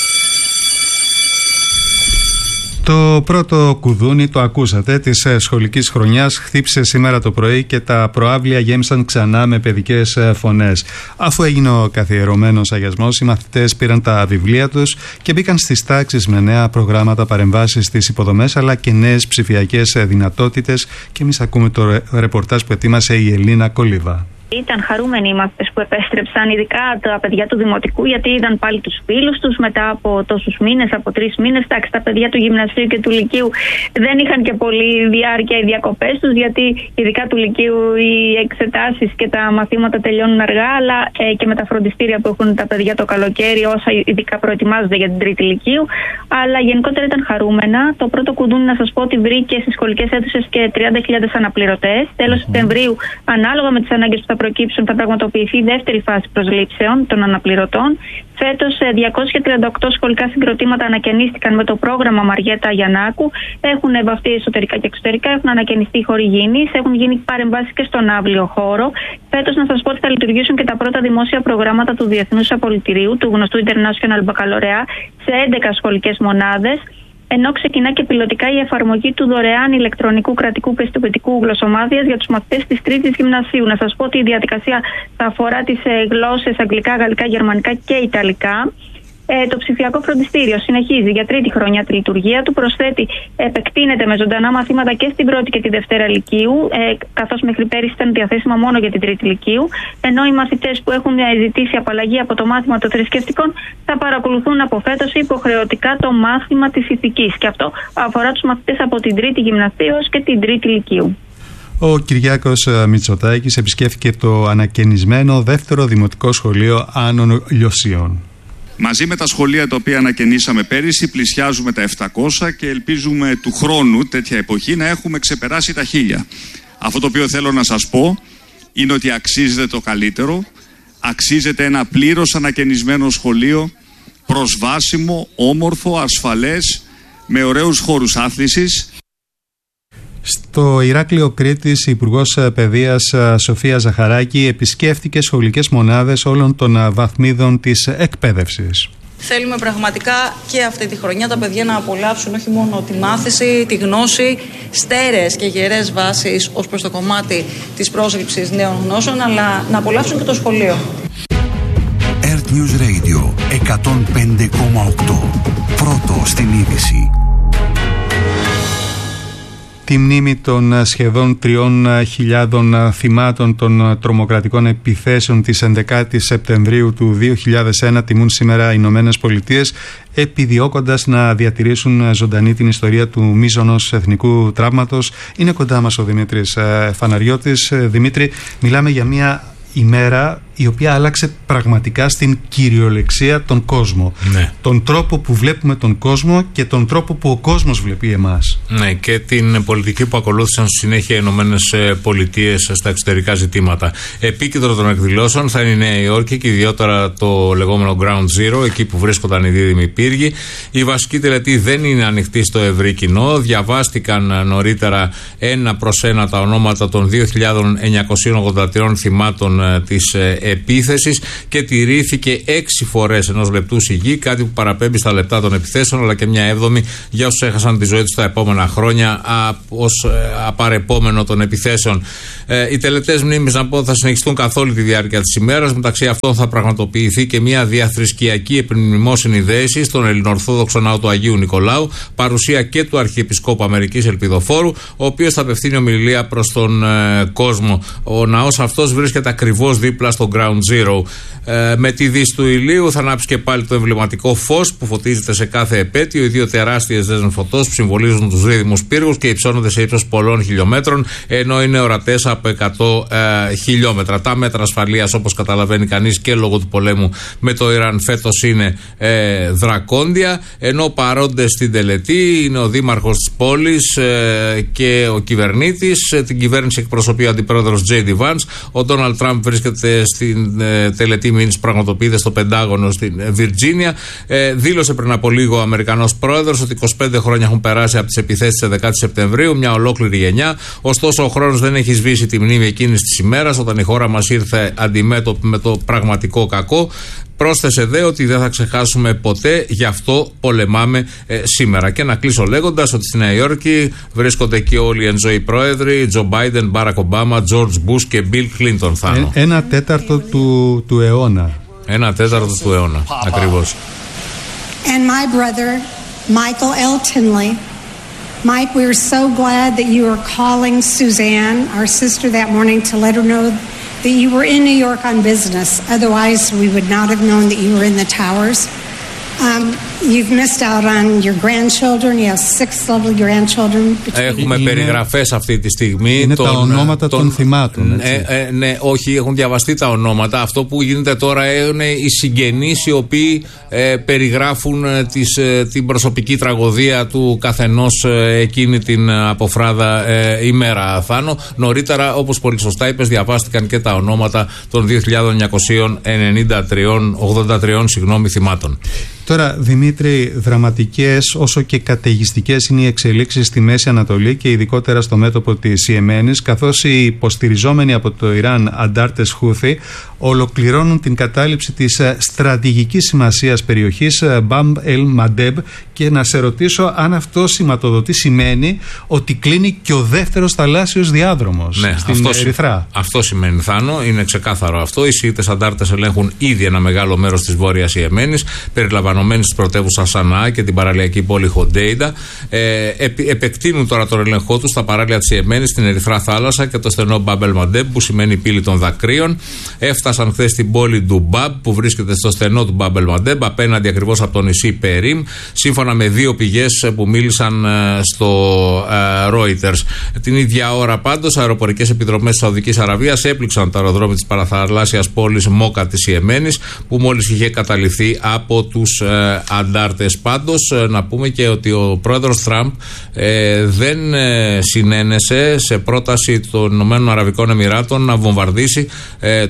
Το πρώτο κουδούνι, το ακούσατε, της σχολικής χρονιάς χτύπησε σήμερα το πρωί και τα προαύλια γέμισαν ξανά με παιδικές φωνές. Αφού έγινε ο καθιερωμένος αγιασμός, οι μαθητές πήραν τα βιβλία τους και μπήκαν στις τάξεις με νέα προγράμματα, παρεμβάσεις στις υποδομές αλλά και νέες ψηφιακές δυνατότητες. Και εμείς ακούμε το ρεπορτάζ που ετοίμασε η Ελίνα Κολίβα. Ήταν χαρούμενοι οι μαθητές που επέστρεψαν, ειδικά τα παιδιά του Δημοτικού, γιατί είδαν πάλι τους φίλους τους μετά από τόσους μήνες, από 3 μήνες. Εντάξει, τα παιδιά του Γυμνασίου και του Λυκείου δεν είχαν και πολύ διάρκεια οι διακοπές τους, γιατί ειδικά του Λυκείου οι εξετάσεις και τα μαθήματα τελειώνουν αργά, αλλά και με τα φροντιστήρια που έχουν τα παιδιά το καλοκαίρι, όσα ειδικά προετοιμάζονται για την τρίτη Λυκείου. Αλλά γενικότερα ήταν χαρούμενα. Το πρώτο κουδούνι, να σας πω, ότι βρήκε στις σχολικές αίθουσες και 30.000 αναπληρωτές. Τέλος Σεπτεμβρίου, ανάλογα με τις ανάγκες που θα προκύψουν, θα πραγματοποιηθεί η δεύτερη φάση προσλήψεων των αναπληρωτών. Φέτος 238 σχολικά συγκροτήματα ανακαινίστηκαν με το πρόγραμμα Μαριέτα Γιαννάκου. Έχουν βαφτεί εσωτερικά και εξωτερικά, έχουν ανακαινιστεί οι χώροι υγιεινής, έχουν γίνει παρεμβάσεις και στον αύλιο χώρο. Φέτος, να σας πω ότι θα λειτουργήσουν και τα πρώτα δημόσια προγράμματα του Διεθνούς Απολυτηρίου, του γνωστού International Baccalaureate, σε 11 σχολικές μονάδες. Ενώ ξεκινά και πιλωτικά η εφαρμογή του δωρεάν ηλεκτρονικού κρατικού πιστοποιητικού γλωσσομάθειας για τους μαθητές της Τρίτης Γυμνασίου. Να σας πω ότι η διαδικασία θα αφορά τις γλώσσες αγγλικά, γαλλικά, γερμανικά και ιταλικά. Το ψηφιακό φροντιστήριο συνεχίζει για τρίτη χρονιά τη λειτουργία του. Προσθέτει, επεκτείνεται με ζωντανά μαθήματα και στην πρώτη και τη δευτέρα Λυκείου, καθώς μέχρι πέρυσι ήταν διαθέσιμα μόνο για την τρίτη Λυκείου. Ενώ οι μαθητές που έχουν ζητήσει απαλλαγή από το μάθημα των θρησκευτικών θα παρακολουθούν από φέτος υποχρεωτικά το μάθημα της ηθικής. Και αυτό αφορά τους μαθητές από την τρίτη Γυμνασίου και την τρίτη Λυκείου. Ο Κυριάκος Μητσοτάκης επισκέφθηκε το ανακαινισμένο δεύτερο δημοτικό σχολείο Άνων Λιωσίων. Μαζί με τα σχολεία τα οποία ανακαινήσαμε πέρυσι, πλησιάζουμε τα 700 και ελπίζουμε του χρόνου, τέτοια εποχή, να έχουμε ξεπεράσει τα 1000. Αυτό το οποίο θέλω να σας πω είναι ότι αξίζεται το καλύτερο, αξίζεται ένα πλήρως ανακαινισμένο σχολείο, προσβάσιμο, όμορφο, ασφαλές, με ωραίους χώρους άθλησης. Στο Ηράκλειο Κρήτης, η Υπουργός Παιδείας Σοφία Ζαχαράκη επισκέφτηκε σχολικές μονάδες όλων των βαθμίδων της εκπαίδευσης. Θέλουμε πραγματικά και αυτή τη χρονιά τα παιδιά να απολαύσουν όχι μόνο τη μάθηση, τη γνώση, στέρεες και γερές βάσεις ως προς το κομμάτι της πρόσληψης νέων γνώσεων, αλλά να απολαύσουν και το σχολείο. Earth News Radio 105,8. Πρώτο στην είδηση. Τη μνήμη των σχεδόν 3.000 θυμάτων των τρομοκρατικών επιθέσεων της 11ης Σεπτεμβρίου του 2001 τιμούν σήμερα οι Ηνωμένες Πολιτείες, επιδιώκοντας να διατηρήσουν ζωντανή την ιστορία του μείζωνος εθνικού τραύματος. Είναι κοντά μας ο Δημήτρης Φαναριώτης. Δημήτρη, μιλάμε για μια ημέρα η οποία άλλαξε πραγματικά στην κυριολεξία τον κόσμο. Ναι. Τον τρόπο που βλέπουμε τον κόσμο και τον τρόπο που ο κόσμος βλέπει εμάς. Ναι, και την πολιτική που ακολούθησαν στη συνέχεια οι Ηνωμένες Πολιτείες στα εξωτερικά ζητήματα. Επίκεντρο των εκδηλώσεων θα είναι η Νέα Υόρκη και ιδιαίτερα το λεγόμενο Ground Zero, εκεί που βρίσκονταν οι δίδυμοι πύργοι. Η βασική τελετή δεν είναι ανοιχτή στο ευρύ κοινό. Διαβάστηκαν νωρίτερα ένα προς ένα τα ονόματα των 2.983 θυμάτων της επίθεσης και τηρήθηκε 6 φορές ενός λεπτού σιγή, κάτι που παραπέμπει στα λεπτά των επιθέσεων, αλλά και μια 7η για όσους έχασαν τη ζωή τους τα επόμενα χρόνια ως απαρεπόμενο των επιθέσεων. Οι τελετές μνήμης, να πω, θα συνεχιστούν καθ' όλη τη διάρκεια της ημέρας. Μεταξύ αυτών θα πραγματοποιηθεί και μια διαθρησκειακή επιμνημόσυνη δέηση στον Ελληνοορθόδοξο Ναό του Αγίου Νικολάου, παρουσία και του Αρχιεπισκόπου Αμερικής Ελπιδοφόρου, ο οποίος θα απευθύνει ομιλία προς τον κόσμο. Ο ναός αυτός βρίσκεται ακριβώς δίπλα στο Ground Zero. Με τη δύση του ηλίου θα ανάψει και πάλι το εμβληματικό φως που φωτίζεται σε κάθε επέτειο. Οι δύο τεράστιες δέσμες φωτός που συμβολίζουν τους δίδυμους πύργους και υψώνονται σε ύψος πολλών χιλιόμετρων, ενώ είναι ορατές από 100 χιλιόμετρα. Τα μέτρα ασφαλείας, όπως καταλαβαίνει κανείς και λόγω του πολέμου με το Ιράν φέτος, είναι δρακόντια. Ενώ παρόντες στην τελετή είναι ο δήμαρχος της πόλης και ο κυβερνήτης. Την κυβέρνηση εκπροσωπεί ο αντιπρόεδρος J.D. Vance. Ο Ντόναλντ Τραμπ βρίσκεται στην τελετή μήνυση που πραγματοποιείται στο Πεντάγωνο στην Βιρτζίνια. Δήλωσε πριν από λίγο ο Αμερικανός πρόεδρος ότι 25 χρόνια έχουν περάσει από τις επιθέσεις της 11ης Σεπτεμβρίου, μια ολόκληρη γενιά. Ωστόσο, ο χρόνος δεν έχει σβήσει τη μνήμη εκείνης της ημέρας, όταν η χώρα μας ήρθε αντιμέτωπη με το πραγματικό κακό. Πρόσθεσε δε ότι δεν θα ξεχάσουμε ποτέ, γι' αυτό πολεμάμε σήμερα. Και να κλείσω λέγοντας ότι στη Νέα Υόρκη βρίσκονται και όλοι οι εν ζωή πρόεδροι, Τζο Μπάιντεν, Μπάρακ Ομπάμα, Τζορτζ Μπούς και Μπιλ Κλίντον. Ένα τέταρτο του αιώνα. Ένα τέταρτο του αιώνα, ακριβώς. And my brother, Michael L. Tinley. Mike, we are so glad that you are calling Suzanne, our sister, that morning to let her know that you were in New York on business. Otherwise, we would not have known that you were in the towers. You've missed out on your grandchildren. You have 6 lovely grandchildren. Έχουμε περιγραφές αυτή τη στιγμή. Είναι τα ονόματα των θυμάτων. Ναι, όχι, έχουν διαβαστεί τα ονόματα. Αυτό που γίνεται τώρα είναι οι συγγενείς οι οποίοι περιγράφουν την προσωπική τραγωδία του καθενός εκείνη την αποφράδα ημέρα. Θάνο. Νωρίτερα, όπως πολύ σωστά είπες, διαβάστηκαν και τα ονόματα των 2.983 θυμάτων. Τώρα, Δημήτρη, δραματικές όσο και καταιγιστικές είναι οι εξελίξεις στη Μέση Ανατολή και ειδικότερα στο μέτωπο της Ιεμένης, καθώς οι υποστηριζόμενοι από το Ιράν αντάρτες Χούθι ολοκληρώνουν την κατάληψη της στρατηγικής σημασίας περιοχής Μπαμ Ελ Μαντέμπ. Και να σε ρωτήσω αν αυτό σηματοδοτεί, σημαίνει ότι κλείνει και ο δεύτερος θαλάσσιος διάδρομος στην Ερυθρά. Αυτό σημαίνει, Θάνο, είναι ξεκάθαρο αυτό. Οι Σιήτες αντάρτες ελέγχουν ήδη ένα μεγάλο μέρος της Βόρειας Ιεμένης, περιλαμβανομένης της πρωτεύουσας Σανά και την παραλιακή πόλη Χοντέιντα. Επεκτείνουν τώρα τον έλεγχό τους στα παράλια της Ιεμένης, στην Ερυθρά θάλασσα και το στενό Μπαμ Ελ Μαντέμπ, που σημαίνει πύλη των δακρύων. Έφτασαν χθες στην πόλη Ντουμπάμπ, που βρίσκεται στο στενό του Μπαμ Ελ Μαντέμπ, απέναντι ακριβώς από το νησί Περίμ, σύμφωνα με 2 πηγές που μίλησαν στο Reuters. Την ίδια ώρα πάντως, αεροπορικές επιδρομές της Σαουδικής Αραβίας έπληξαν το αεροδρόμιο της παραθαλάσσιας πόλης Μόκα της Ιεμένης, που μόλις είχε καταληφθεί από τους αντάρτες. Πάντως, να πούμε και ότι ο πρόεδρος Τραμπ δεν συνένεσε σε πρόταση των Ηνωμένων Αραβικών Εμιράτων να βομβαρδίσει τους Χούθι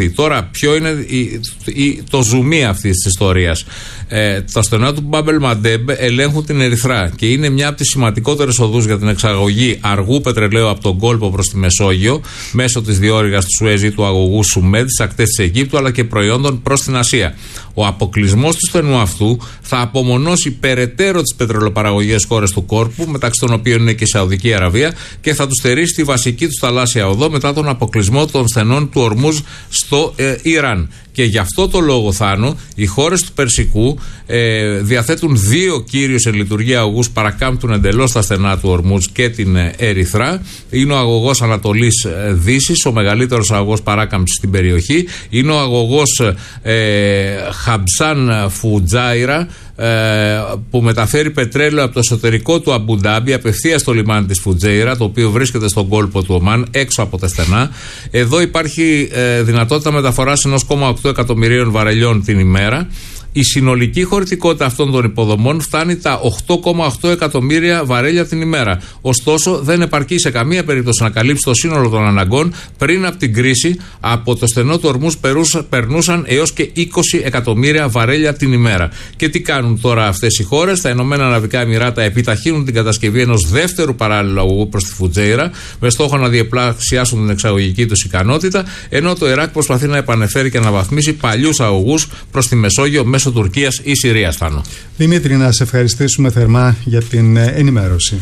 ακολουθεί. Τώρα, ποιο είναι το ζουμί αυτής της ιστορίας? Τα στενά του Μπάμπελ Μαντέμπ ελέγχουν την Ερυθρά και είναι μια από τις σημαντικότερες οδούς για την εξαγωγή αργού πετρελαίου από τον κόλπο προς τη Μεσόγειο, μέσω της διόρυγας του Σουέζ ή του αγωγού Σουμέντ στις ακτές της Αιγύπτου, αλλά και προϊόντων προς την Ασία. Ο αποκλεισμός του στενού αυτού θα απομονώσει περαιτέρω τις πετρελαιοπαραγωγικές χώρες του κόρπου, μεταξύ των οποίων είναι και η Σαουδική Αραβία, και θα τους στερήσει τη βασική τους θαλάσσια οδό μετά τον αποκλεισμό των στενών του Ορμούζ στο Ιράν. Και γι' αυτό το λόγο, Θάνο, οι χώρες του Περσικού διαθέτουν δύο κύριους σε λειτουργία αγωγούς, παρακάμπτουν εντελώς τα στενά του Ορμούζ και την Ερυθρά. Είναι ο αγωγός Ανατολής Δύσης, ο μεγαλύτερος αγωγός παράκαμψης στην περιοχή. Είναι ο αγωγός Χαμπσάν Φουτζάιρα, που μεταφέρει πετρέλαιο από το εσωτερικό του Αμπουντάμπι απευθείας στο λιμάνι της Φουτζέιρα, το οποίο βρίσκεται στον κόλπο του Ομάν, έξω από τα στενά. Εδώ υπάρχει δυνατότητα μεταφοράς 1,8 εκατομμυρίων βαρελιών την ημέρα. Η συνολική χωρητικότητα αυτών των υποδομών φτάνει τα 8,8 εκατομμύρια βαρέλια την ημέρα. Ωστόσο, δεν επαρκεί σε καμία περίπτωση να καλύψει το σύνολο των αναγκών. Πριν από την κρίση, από το στενό του Ορμούζ περνούσαν έως και 20 εκατομμύρια βαρέλια την ημέρα. Και τι κάνουν τώρα αυτές οι χώρες? Τα Ηνωμένα Αραβικά Εμιράτα επιταχύνουν την κατασκευή ενός δεύτερου παράλληλου αγωγού προς τη Φουτζέιρα, με στόχο να διπλασιάσουν την εξαγωγική τους ικανότητα, ενώ το Ιράκ προσπαθεί να επανεφέρει και να αναβαθμίσει παλιούς αγωγούς προς τη Μεσόγειο μέσω Τουρκίας ή Συρίας. Θάνο. Δημήτρη, να σε ευχαριστήσουμε θερμά για την ενημέρωση.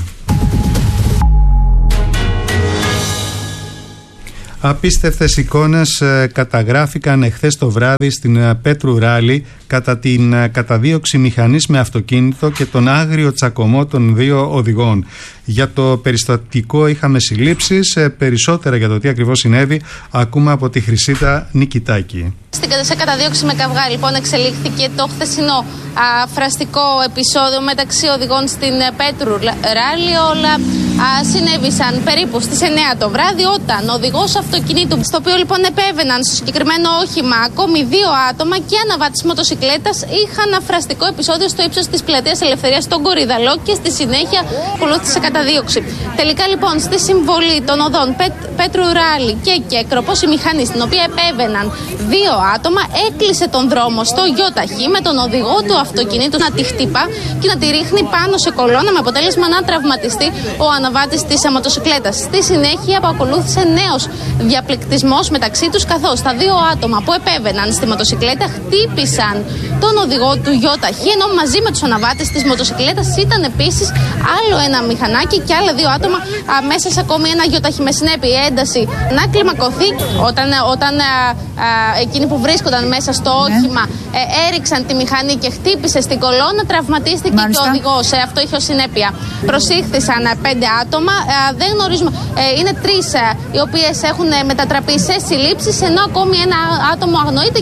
Απίστευτες εικόνες καταγράφηκαν εχθές το βράδυ στην Πέτρου Ράλι κατά την καταδίωξη μηχανής με αυτοκίνητο και τον άγριο τσακωμό των δύο οδηγών. Για το περιστατικό είχαμε συλλήψεις. Περισσότερα για το τι ακριβώς συνέβη ακούμε από τη Χρυσίτα Νικητάκη. Σε καταδίωξη με καυγά, λοιπόν, εξελίχθηκε το χθεσινό φραστικό επεισόδιο μεταξύ οδηγών στην Πέτρου Ράλι. Όλα συνέβησαν περίπου στις 9 το βράδυ, όταν ο οδηγός αυτοκινήτου, στο οποίο λοιπόν επέβαιναν στο συγκεκριμένο όχημα ακόμη δύο άτομα και αναβάτης μοτοσικλέτας, είχαν φραστικό επεισόδιο στο ύψος της Πλατείας Ελευθερίας στον Κορυδαλό και στη συνέχεια ακολούθησε καταδίωξη. Τελικά λοιπόν στη συμβολή των οδών Πέτρου Ράλι και Κέκροπος, η μηχανή στην οποία επέβαιναν δύο άτομα έκλεισε τον δρόμο στο ΙΧ με τον οδηγό του αυτοκινήτου να τη χτύπα και να τη ρίχνει πάνω σε κολόνα, με αποτέλεσμα να τραυματιστεί ο αναβάτης της μοτοσικλέτας. Στη συνέχεια ακολούθησε νέος διαπληκτισμός μεταξύ τους, καθώς τα δύο άτομα που επέβαιναν στη μοτοσικλέτα χτύπησαν τον οδηγό του ΙΧ, ενώ μαζί με τους αναβάτες της μοτοσικλέτας ήταν επίσης άλλο ένα μηχανάκι και άλλα δύο άτομα μέσα σε ακόμη ένα ΙΧ. Με συνέπεια η ένταση να κλιμακωθεί όταν εκείνοι που βρίσκονταν μέσα στο όχημα έριξαν τη μηχανή και χτύπησε στην κολόνα, τραυματίστηκε και ο οδηγός. Αυτό είχε ως συνέπεια. Προσήχθησαν 5 άτομα, δεν γνωρίζουμε, είναι 3 οι οποίες έχουν μετατραπεί σε συλλήψεις, ενώ ακόμη ένα άτομο αγνοείται.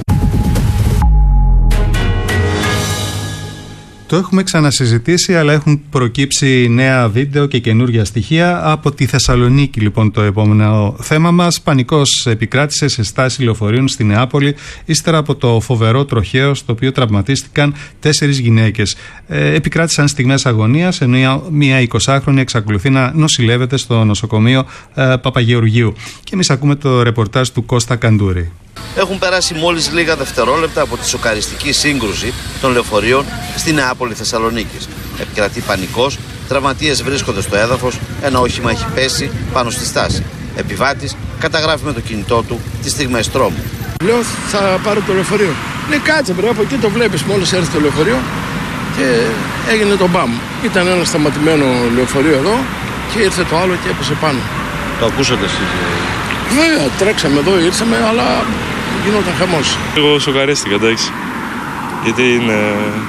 Το έχουμε ξανασυζητήσει, αλλά έχουν προκύψει νέα βίντεο και καινούργια στοιχεία. Από τη Θεσσαλονίκη, λοιπόν, το επόμενο θέμα μας. Πανικός επικράτησε σε στάση λεωφορείων στη Νεάπολη, ύστερα από το φοβερό τροχαίο στο οποίο τραυματίστηκαν 4 γυναίκες. Επικράτησαν στιγμές αγωνίας, ενώ μία 20χρονη εξακολουθεί να νοσηλεύεται στο νοσοκομείο Παπαγεωργίου. Και εμείς ακούμε το ρεπορτάζ του Κώστα Καντούρη. Έχουν περάσει μόλις λίγα δευτερόλεπτα από τη σοκαριστική σύγκρουση των λεωφορείων στη Νεάπολη Θεσσαλονίκης. Επικρατεί πανικός, τραυματίες βρίσκονται στο έδαφος, ένα όχημα έχει πέσει πάνω στη στάση. Επιβάτης καταγράφει με το κινητό του τις στιγμές τρόμου. Λέω θα πάρω το λεωφορείο. Λέει κάτσε μπρε, από εκεί το βλέπεις, μόλις έρθει το λεωφορείο και έγινε το μπαμ. Ήταν ένα σταματημένο λεωφορείο εδώ και ήρθε το άλλο και έπεσε πάνω. Το ακούσατε εσείς? Βέβαια, τρέξαμε εδώ, ήρθαμε, αλλά γινόταν χαμός. Εγώ σοκαρίστηκα, εντάξει, γιατί είναι...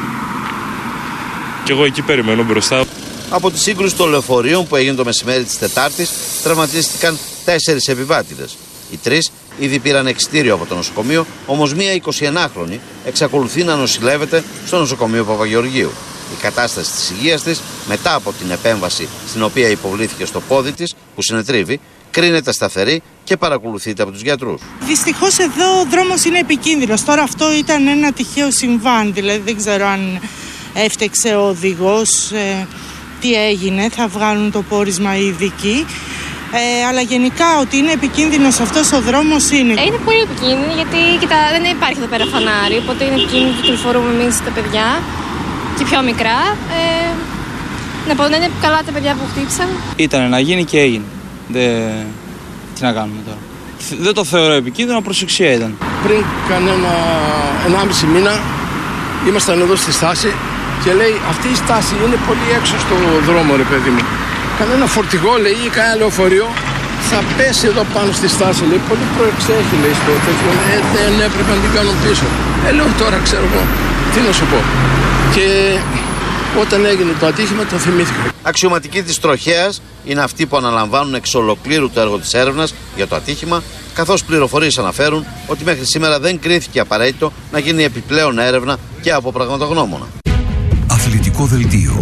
Κι εγώ εκεί περιμένω μπροστά. Από τη σύγκρουση των λεωφορείων που έγινε το μεσημέρι της Τετάρτης τραυματίστηκαν 4 επιβάτηδες. Οι 3 ήδη πήραν εξιτήριο από το νοσοκομείο, όμως μία 21χρονη εξακολουθεί να νοσηλεύεται στο νοσοκομείο Παπαγεωργίου. Η κατάσταση της υγείας της, μετά από την επέμβαση στην οποία υποβλήθηκε στο πόδι της, που συνετρίβει, κρίνεται σταθερή και παρακολουθείται από τους γιατρούς. Δυστυχώς εδώ ο δρόμος είναι επικίνδυνος. Τώρα αυτό ήταν ένα τυχαίο συμβάν, δηλαδή δεν ξέρω αν έφτεξε ο οδηγός, τι έγινε, θα βγάλουν το πόρισμα οι ειδικοί. Αλλά γενικά ότι είναι επικίνδυνος αυτός ο δρόμος είναι. Είναι πολύ επικίνδυνο γιατί δεν υπάρχει εδώ πέρα φανάρι, οπότε είναι επικίνδυνο που κυκλοφορούμε εμείς τα παιδιά και πιο μικρά. Να πω, είναι καλά τα παιδιά που χτύπησαν. Ήταν να γίνει και έγινε. Τι να κάνουμε τώρα. Δεν το θεωρώ επικίνδυνο, προσεξία ήταν. Πριν κανένα 1,5 μήνα ήμασταν εδώ στη στάση και λέει αυτή η στάση είναι πολύ έξω στο δρόμο, ρε παιδί μου. Κανένα φορτηγό, λέει, ή κανένα λεωφορείο θα πέσει εδώ πάνω στη στάση, λέει. Πολύ προεξέχει, λέει, στο τέτοιο. Δεν έπρεπε να την κάνουν πίσω. Λέω τώρα, ξέρω εγώ, τι να σου πω. Και όταν έγινε το ατύχημα το θυμήθηκα. Αξιωματικοί της τροχέας είναι αυτοί που αναλαμβάνουν εξ ολοκλήρου το έργο της έρευνας για το ατύχημα, καθώς πληροφορίες αναφέρουν ότι μέχρι σήμερα δεν κρίθηκε απαραίτητο να γίνει επιπλέον έρευνα και από πραγματογνώμονα. Αθλητικό δελτίο.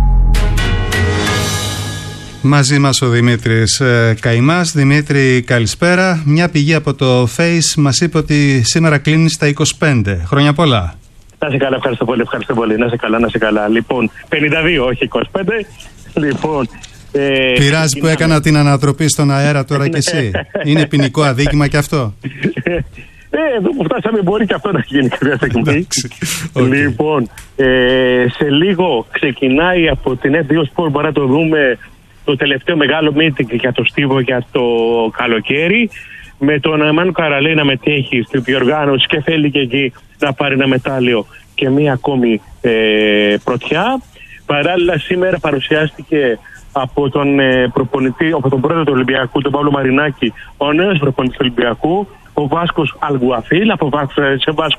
Μαζί μας ο Δημήτρης Καημάς. Δημήτρη, καλησπέρα. Μια πηγή από το Face μας είπε ότι σήμερα κλείνει στα 25. Χρόνια πολλά. Να σε καλά, ευχαριστώ πολύ. Να σε καλά. Λοιπόν, 52, όχι 25. Λοιπόν, πειράζει που έκανα την ανατροπή στον αέρα τώρα κι εσύ. Είναι ποινικό αδίκημα κι αυτό. Εδώ που φτάσαμε μπορεί και αυτό να γίνει κάποια στιγμή. Λοιπόν, σε λίγο ξεκινάει από την F2 Sport, μπορεί να το δούμε, το τελευταίο μεγάλο meeting για το Στίβο για το καλοκαίρι, με τον Εμμάνου Καραλέη να μετέχει στην διοργάνωση και θέλει και εκεί να πάρει ένα μετάλλιο και μία ακόμη πρωτιά. Παράλληλα σήμερα παρουσιάστηκε από τον προπονητή, από τον πρόεδρο του Ολυμπιακού, τον Παύλο Μαρινάκη, ο νέος προπονητής του Ολυμπιακού, ο Βάσκος Αλγουαφίλ, από Βάσκο